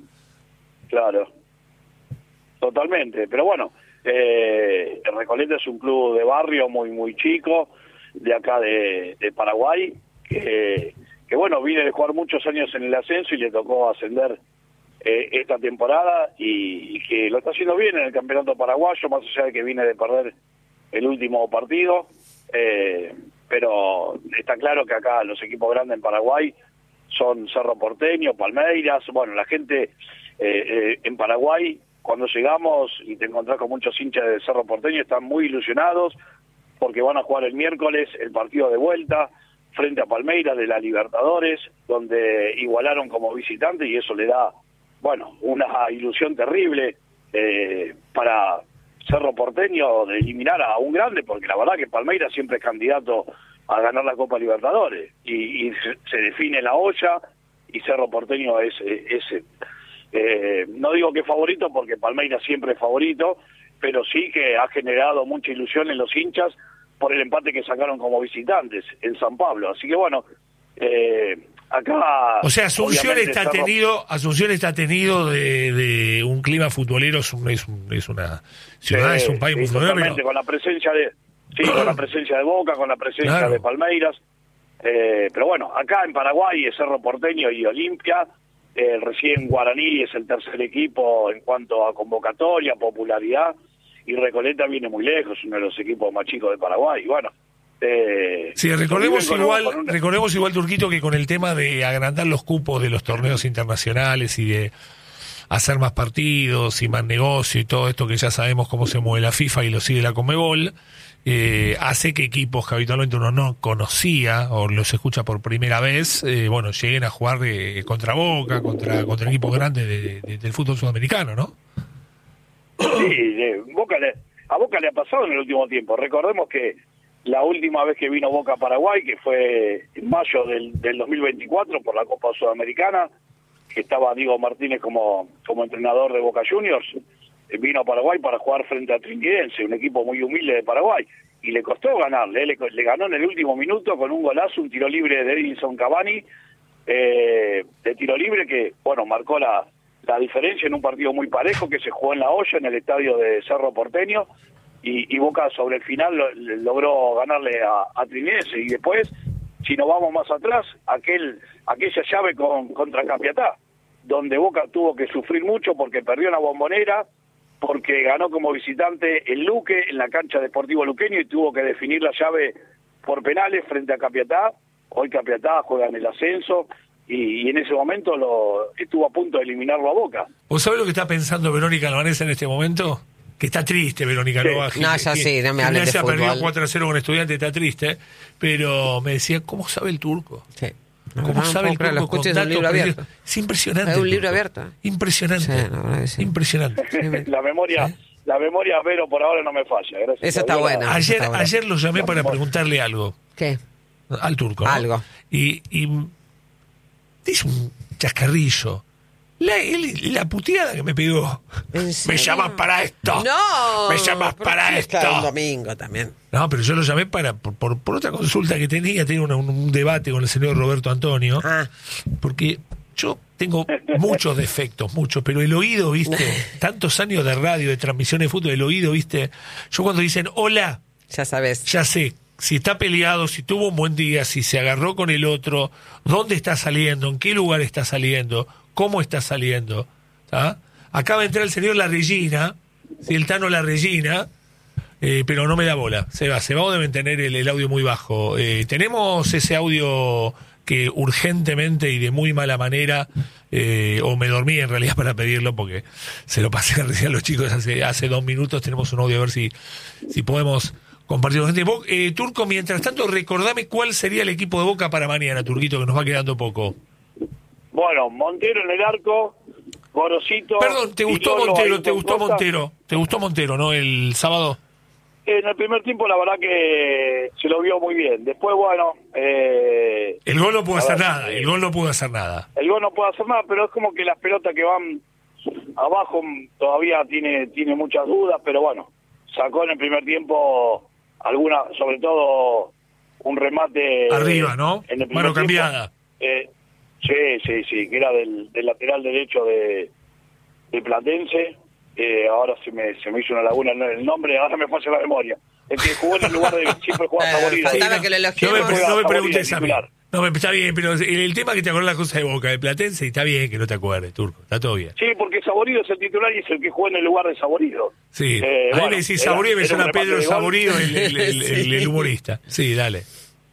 [SPEAKER 4] Claro. Totalmente. Pero bueno, eh, el Recoleta es un club de barrio muy, muy chico, de acá de, de Paraguay, que, que bueno, viene de jugar muchos años en el ascenso y le tocó ascender eh, esta temporada y, y que lo está haciendo bien en el campeonato paraguayo, más allá de que viene de perder el último partido. Eh, pero está claro que acá los equipos grandes en Paraguay son Cerro Porteño, Palmeiras. Bueno, la gente eh, eh, en Paraguay, cuando llegamos y te encontrás con muchos hinchas de Cerro Porteño, están muy ilusionados porque van a jugar el miércoles el partido de vuelta frente a Palmeiras de la Libertadores, donde igualaron como visitante, y eso le da, bueno, una ilusión terrible eh, para Cerro Porteño de eliminar a un grande, porque la verdad que Palmeiras siempre es candidato a ganar la Copa Libertadores. Y, y se, se define la olla, y Cerro Porteño es... es, es eh, no digo que es favorito, porque Palmeiras siempre es favorito, pero sí que ha generado mucha ilusión en los hinchas por el empate que sacaron como visitantes en San Pablo. Así que bueno, eh, acá...
[SPEAKER 1] O sea, Asunción está
[SPEAKER 4] Cerro...
[SPEAKER 1] tenido, Asunción está tenido de, de un clima futbolero, es, un, es, un, es una ciudad,
[SPEAKER 4] sí,
[SPEAKER 1] es un país
[SPEAKER 4] sí,
[SPEAKER 1] muy futbolero.
[SPEAKER 4] Totalmente, con la presencia de... Sí, con la presencia de Boca, con la presencia
[SPEAKER 1] Claro.
[SPEAKER 4] de Palmeiras. Eh, pero bueno, acá en Paraguay es Cerro Porteño y Olimpia. Eh, recién Guaraní es el tercer equipo en cuanto a convocatoria, popularidad. Y Recoleta viene muy lejos, uno de los equipos más chicos de Paraguay. Y bueno, eh,
[SPEAKER 1] Sí, recordemos
[SPEAKER 4] con
[SPEAKER 1] igual,
[SPEAKER 4] un, con una...
[SPEAKER 1] recordemos igual, Turquito, que con el tema de agrandar los cupos de los torneos internacionales y de hacer más partidos y más negocio y todo esto que ya sabemos cómo se mueve la FIFA y lo sigue la Conmebol, eh, hace que equipos que habitualmente uno no conocía o los escucha por primera vez, eh, bueno, lleguen a jugar eh, contra Boca, contra contra equipos grandes de, de, del fútbol sudamericano, ¿no?
[SPEAKER 4] Sí, eh, Boca le, a Boca le ha pasado en el último tiempo. Recordemos que la última vez que vino Boca a Paraguay, que fue en mayo del, del dos mil veinticuatro por la Copa Sudamericana, que estaba Diego Martínez como, como entrenador de Boca Juniors, eh, vino a Paraguay para jugar frente a Trinquidense, un equipo muy humilde de Paraguay, y le costó ganarle, le, le ganó en el último minuto con un golazo, un tiro libre de Edinson Cavani, eh, de tiro libre que, bueno, marcó la, la diferencia en un partido muy parejo que se jugó en La Olla, en el estadio de Cerro Porteño, y, y Boca sobre el final lo, logró ganarle a, a Trinquidense, y después, si nos vamos más atrás, aquel aquella llave con, contra Capiatá, donde Boca tuvo que sufrir mucho porque perdió en la Bombonera, porque ganó como visitante el Luque en la cancha Deportivo Luqueño y tuvo que definir la llave por penales frente a Capiatá. Hoy Capiatá juega en el ascenso y, y en ese momento lo estuvo a punto de eliminarlo a Boca.
[SPEAKER 1] ¿Vos sabés lo que está pensando Verónica Albanesa en este momento? Que está triste Verónica
[SPEAKER 4] Sí.
[SPEAKER 1] Nova.
[SPEAKER 2] No, ya sí, no me hables de
[SPEAKER 1] Gimnasia perdió
[SPEAKER 2] fútbol.
[SPEAKER 1] cuatro a cero con Estudiantes, está triste, pero me decía, ¿cómo sabe el turco?
[SPEAKER 2] Sí.
[SPEAKER 1] ¿Cómo
[SPEAKER 2] No,
[SPEAKER 1] sabe
[SPEAKER 2] no
[SPEAKER 1] el
[SPEAKER 2] puedo creer, lo
[SPEAKER 1] turco?
[SPEAKER 2] escuches
[SPEAKER 1] con
[SPEAKER 2] un libro
[SPEAKER 1] datos
[SPEAKER 2] abierto.
[SPEAKER 1] precisos? Es impresionante.
[SPEAKER 2] Es un
[SPEAKER 1] el
[SPEAKER 2] libro
[SPEAKER 1] turco.
[SPEAKER 2] abierto.
[SPEAKER 1] Impresionante.
[SPEAKER 2] Sí, la verdad que sí.
[SPEAKER 1] Impresionante.
[SPEAKER 4] la memoria,
[SPEAKER 1] ¿Eh?
[SPEAKER 4] la memoria, pero por ahora no me falla. Gracias
[SPEAKER 2] Esa
[SPEAKER 4] a
[SPEAKER 2] está
[SPEAKER 4] Dios,
[SPEAKER 2] buena.
[SPEAKER 4] la-
[SPEAKER 1] Ayer,
[SPEAKER 2] está bueno.
[SPEAKER 1] ayer lo llamé para preguntarle algo
[SPEAKER 2] ¿Qué?
[SPEAKER 1] al turco, ¿no?
[SPEAKER 2] Algo.
[SPEAKER 1] Y, y dice un chascarrillo. La, el- la puteada que me pegó.
[SPEAKER 2] ¿En
[SPEAKER 1] Me
[SPEAKER 2] serio?
[SPEAKER 1] llamas para esto.
[SPEAKER 2] No.
[SPEAKER 1] Me llamas
[SPEAKER 2] ¿por
[SPEAKER 1] para
[SPEAKER 2] qué?
[SPEAKER 1] esto.
[SPEAKER 2] Claro, un domingo también.
[SPEAKER 1] No, pero yo lo llamé para por, por, por otra consulta que tenía, tenía una- un, un debate con el señor Roberto Antonio,
[SPEAKER 2] Ah,
[SPEAKER 1] porque yo tengo muchos defectos, muchos, pero el oído, viste, tantos años de radio, de transmisión de fútbol, el oído, viste, yo cuando dicen hola,
[SPEAKER 2] ya sabes.
[SPEAKER 1] ya sé, si está peleado, si tuvo un buen día, si se agarró con el otro, dónde está saliendo, en qué lugar está saliendo, cómo está saliendo. ¿Tá? Acaba de entrar el señor La Regina, si el Tano La Regina, eh, pero no me da bola. Se va, se va o deben tener el, el audio muy bajo. Eh, tenemos ese audio que urgentemente y de muy mala manera, eh, o me dormí en realidad para pedirlo porque se lo pasé recién a los chicos hace, hace dos minutos. Tenemos un audio a ver si, si podemos compartirlo con gente. Vos, eh, Turco, mientras tanto, recordame cuál sería el equipo de Boca para mañana, Turquito, que nos va quedando poco.
[SPEAKER 4] Bueno, Montero en el arco, Gorosito...
[SPEAKER 1] Perdón, ¿te
[SPEAKER 4] y
[SPEAKER 1] gustó
[SPEAKER 4] Lolo
[SPEAKER 1] Montero?
[SPEAKER 4] ahí
[SPEAKER 1] ¿Te
[SPEAKER 4] con
[SPEAKER 1] gustó
[SPEAKER 4] Costa.
[SPEAKER 1] Montero? ¿Te gustó Montero, no? El sábado.
[SPEAKER 4] En el primer tiempo la verdad que se lo vio muy bien. Después, bueno... Eh,
[SPEAKER 1] El gol no pudo
[SPEAKER 4] a
[SPEAKER 1] hacer
[SPEAKER 4] ver,
[SPEAKER 1] nada,
[SPEAKER 4] eh,
[SPEAKER 1] el gol no pudo hacer nada.
[SPEAKER 4] el gol no puede hacer nada, pero es como que las pelotas que van abajo todavía tiene tiene muchas dudas, pero bueno, sacó en el primer tiempo alguna, sobre todo un remate...
[SPEAKER 1] Arriba, ¿no?
[SPEAKER 4] En el primer
[SPEAKER 1] Mano
[SPEAKER 4] tiempo.
[SPEAKER 1] cambiada.
[SPEAKER 4] Eh, sí, sí, sí, que era del, del lateral derecho de, de Platense. Eh, ahora se me, se me hizo una laguna en el nombre, ahora me falla la memoria. El que jugó en el lugar de siempre jugaba
[SPEAKER 2] Eh,
[SPEAKER 4] favorito.
[SPEAKER 2] faltaba
[SPEAKER 1] no,
[SPEAKER 2] que lo
[SPEAKER 1] no me,
[SPEAKER 2] elogiemos.
[SPEAKER 1] pre- no me
[SPEAKER 4] Favorito,
[SPEAKER 1] preguntes a mí.
[SPEAKER 4] titular.
[SPEAKER 1] No, me, está bien, pero el, el tema que te acordás la cosa de Boca, de Platense, está bien que no te acuerdes, Turco, está todo bien.
[SPEAKER 4] Sí, porque Saborido es el titular y es el que jugó en el lugar de Saborido.
[SPEAKER 1] Sí,
[SPEAKER 4] Eh,
[SPEAKER 1] a mí
[SPEAKER 4] bueno,
[SPEAKER 1] me decís
[SPEAKER 4] era-
[SPEAKER 1] Saborido y me
[SPEAKER 4] era un
[SPEAKER 1] suena
[SPEAKER 4] remate
[SPEAKER 1] Pedro
[SPEAKER 4] de gol.
[SPEAKER 1] Saborido, el, el, el- el-
[SPEAKER 2] Sí.
[SPEAKER 1] el humorista. Sí, dale.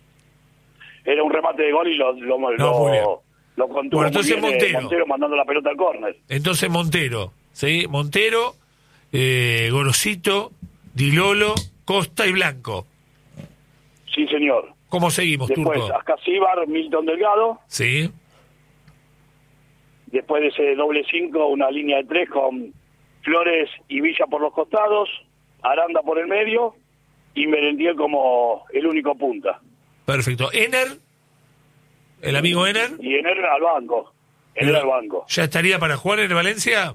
[SPEAKER 4] Era un remate de gol y lo, lo,
[SPEAKER 1] muy bien.
[SPEAKER 4] lo, lo contuvo
[SPEAKER 1] Bueno, entonces
[SPEAKER 4] muy bien, eh,
[SPEAKER 1] Montero.
[SPEAKER 4] Montero mandando la pelota al córner.
[SPEAKER 1] Entonces Montero, ¿sí? Montero, eh, Gorosito, Dilolo, Costa y Blanco.
[SPEAKER 4] Sí, señor.
[SPEAKER 1] ¿Cómo seguimos,
[SPEAKER 4] Después,
[SPEAKER 1] Turco?
[SPEAKER 4] Ascasíbar, Milton Delgado.
[SPEAKER 1] Sí,
[SPEAKER 4] Después de ese doble cinco, una línea de tres con Flores y Villa por los costados, Aranda por el medio y Merentiel como el único punta.
[SPEAKER 1] Perfecto. Ener, el amigo Ener.
[SPEAKER 4] Y Ener al banco. Ener al banco.
[SPEAKER 1] ¿Ya estaría para jugar en el Valencia?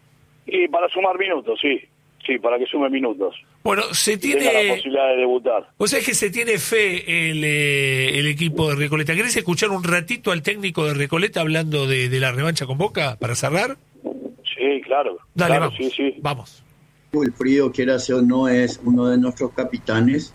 [SPEAKER 4] Y para sumar minutos, sí. Sí, para que sume minutos.
[SPEAKER 1] Bueno, se tiene...
[SPEAKER 4] Tenga la posibilidad de debutar.
[SPEAKER 1] O sea, es que se tiene fe el, eh, el equipo de Recoleta. ¿Querés escuchar un ratito al técnico de Recoleta hablando de, de la revancha con Boca para cerrar?
[SPEAKER 4] Sí, claro.
[SPEAKER 1] Dale,
[SPEAKER 4] claro,
[SPEAKER 1] vamos.
[SPEAKER 4] Sí, sí.
[SPEAKER 1] Vamos.
[SPEAKER 6] Wilfrido, quiera o no, es uno de nuestros capitanes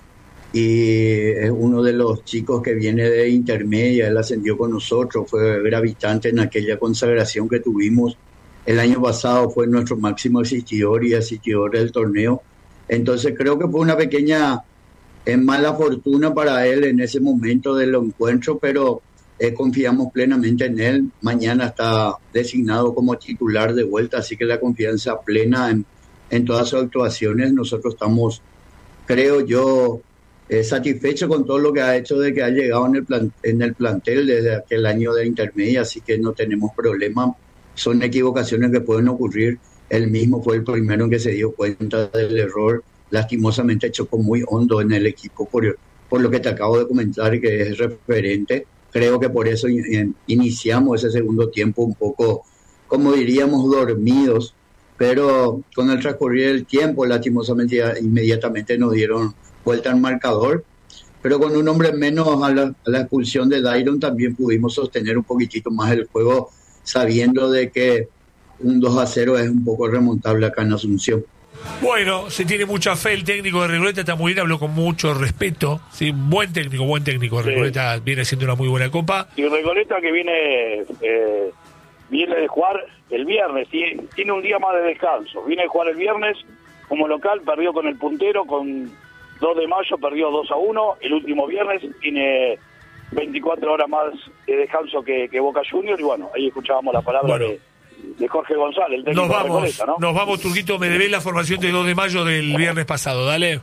[SPEAKER 6] y es uno de los chicos que viene de intermedia. Él ascendió con nosotros, fue gravitante en aquella consagración que tuvimos el año pasado, fue nuestro máximo asistidor y asistidor del torneo. Entonces creo que fue una pequeña eh, mala fortuna para él en ese momento del encuentro, pero eh, confiamos plenamente en él. Mañana está designado como titular de vuelta, así que la confianza plena en, en todas sus actuaciones. Nosotros estamos, creo yo, eh, satisfechos con todo lo que ha hecho, de que ha llegado en el, plan, en el plantel desde aquel año de intermedia, así que no tenemos problema. Son equivocaciones que pueden ocurrir. Él mismo fue el primero en que se dio cuenta del error. Lastimosamente chocó muy hondo en el equipo por, por lo que te acabo de comentar, que es referente. Creo que por eso in, iniciamos ese segundo tiempo un poco, como diríamos, dormidos, pero con el transcurrir del tiempo, lastimosamente ya inmediatamente nos dieron vuelta al marcador, pero con un hombre menos a la, a la expulsión de Dairon también pudimos sostener un poquitito más el juego, sabiendo de que un dos a cero es un poco remontable acá en Asunción.
[SPEAKER 1] Bueno, se tiene mucha fe el técnico de Recoleta, está muy bien, habló con mucho respeto, ¿sí? Buen técnico, buen técnico de Recoleta, sí. Viene haciendo una muy buena copa.
[SPEAKER 4] Y Recoleta que viene eh, viene de jugar el viernes, tiene, tiene un día más de descanso, viene de jugar el viernes como local, perdió con el puntero, con dos de mayo perdió dos a uno, el último viernes tiene veinticuatro horas más de descanso que, que Boca Juniors, y bueno, ahí escuchábamos la palabra bueno. de, de Jorge González, el técnico
[SPEAKER 1] nos vamos,
[SPEAKER 4] de Recoleta, ¿no?
[SPEAKER 1] Nos vamos, Turquito, me debés la formación de dos de mayo del viernes pasado, dale.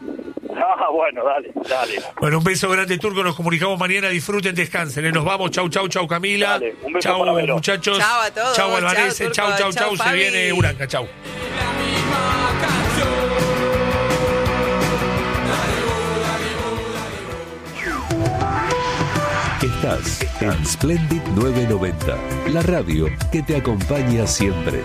[SPEAKER 4] Ah, bueno, dale, dale.
[SPEAKER 1] Bueno, un beso grande, Turco, nos comunicamos mañana, disfruten, descansen, ¿eh? Nos vamos, chau, chau, chau, Camila.
[SPEAKER 4] Dale, un beso
[SPEAKER 1] chau,
[SPEAKER 4] para
[SPEAKER 1] muchachos.
[SPEAKER 2] Chau a todos.
[SPEAKER 1] Chau, Alvarez, chau, chau, chau, se viene Uranca, chau.
[SPEAKER 7] Estás en Splendid novecientos noventa, la radio que te acompaña siempre.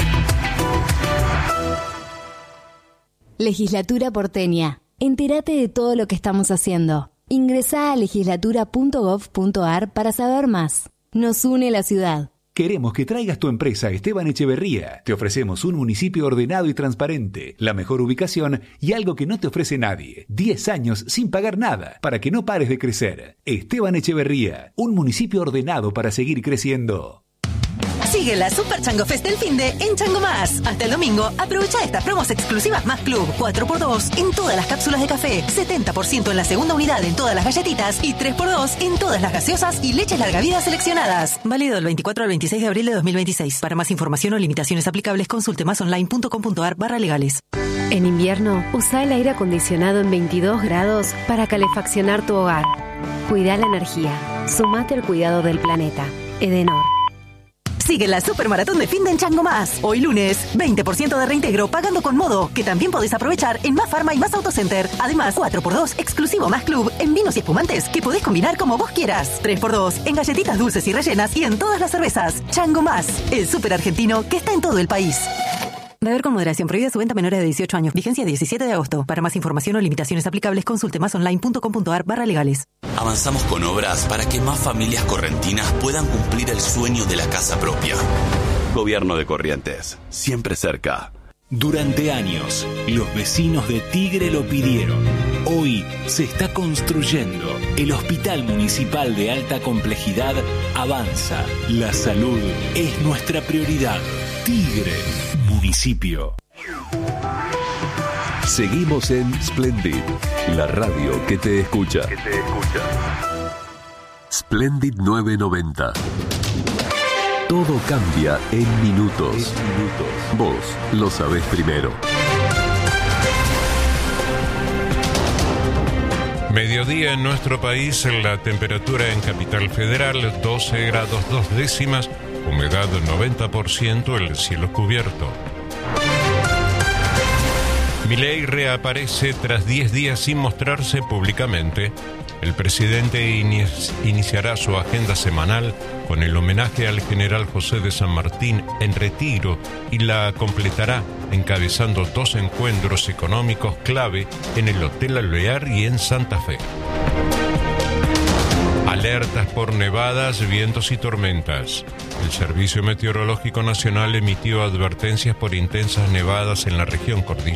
[SPEAKER 8] Legislatura porteña. Entérate de todo lo que estamos haciendo. Ingresá a legislatura punto gov punto ar para saber más. Nos une la ciudad.
[SPEAKER 9] Queremos que traigas tu empresa a Esteban Echeverría. Te ofrecemos un municipio ordenado y transparente, la mejor ubicación y algo que no te ofrece nadie. diez años sin pagar nada, para que no pares de crecer. Esteban Echeverría, un municipio ordenado para seguir creciendo.
[SPEAKER 10] Sigue la Super Chango Fest del finde en Chango Más. Hasta el domingo, aprovecha estas promos exclusivas Más Club. cuatro por dos en todas las cápsulas de café, setenta por ciento en la segunda unidad en todas las galletitas y tres por dos en todas las gaseosas y leches larga vida seleccionadas. Válido del veinticuatro al veintiséis de abril de dos mil veintiséis. Para más información o limitaciones aplicables, consulte másonline punto com punto ar barra legales.
[SPEAKER 11] En invierno, usa el aire acondicionado en veintidós grados para calefaccionar tu hogar. Cuida la energía. Sumate al cuidado del planeta. Edenor.
[SPEAKER 10] Sigue la Supermaratón de Finde en Chango Más. Hoy lunes, veinte por ciento de reintegro pagando con Modo, que también podés aprovechar en Más Farma y Más Autocenter. Además, cuatro por dos exclusivo Más Club en vinos y espumantes que podés combinar como vos quieras. tres por dos en galletitas dulces y rellenas y en todas las cervezas. Chango Más, el súper argentino que está en todo el país. Beber con moderación. Prohibida su venta a menores de dieciocho años. Vigencia diecisiete de agosto. Para más información o limitaciones aplicables, consulte másonline punto com punto ar barra legales.
[SPEAKER 12] Avanzamos con obras para que más familias correntinas puedan cumplir el sueño de la casa propia. Gobierno de Corrientes. Siempre cerca.
[SPEAKER 13] Durante años, los vecinos de Tigre lo pidieron. Hoy se está construyendo. El Hospital Municipal de Alta Complejidad avanza. La salud es nuestra prioridad. Tigre, municipio.
[SPEAKER 7] Seguimos en Splendid, la radio que te escucha. Que te escucha. Splendid novecientos noventa. Todo cambia en minutos. En minutos. Vos lo sabés primero.
[SPEAKER 14] Mediodía en nuestro país, la temperatura en Capital Federal doce grados dos décimas, humedad noventa por ciento, el cielo cubierto. Milei reaparece tras diez días sin mostrarse públicamente. El presidente iniciará su agenda semanal con el homenaje al general José de San Martín en retiro y la completará encabezando dos encuentros económicos clave en el Hotel Alvear y en Santa Fe. Alertas por nevadas, vientos y tormentas. El Servicio Meteorológico Nacional emitió advertencias por intensas nevadas en la región cordillerana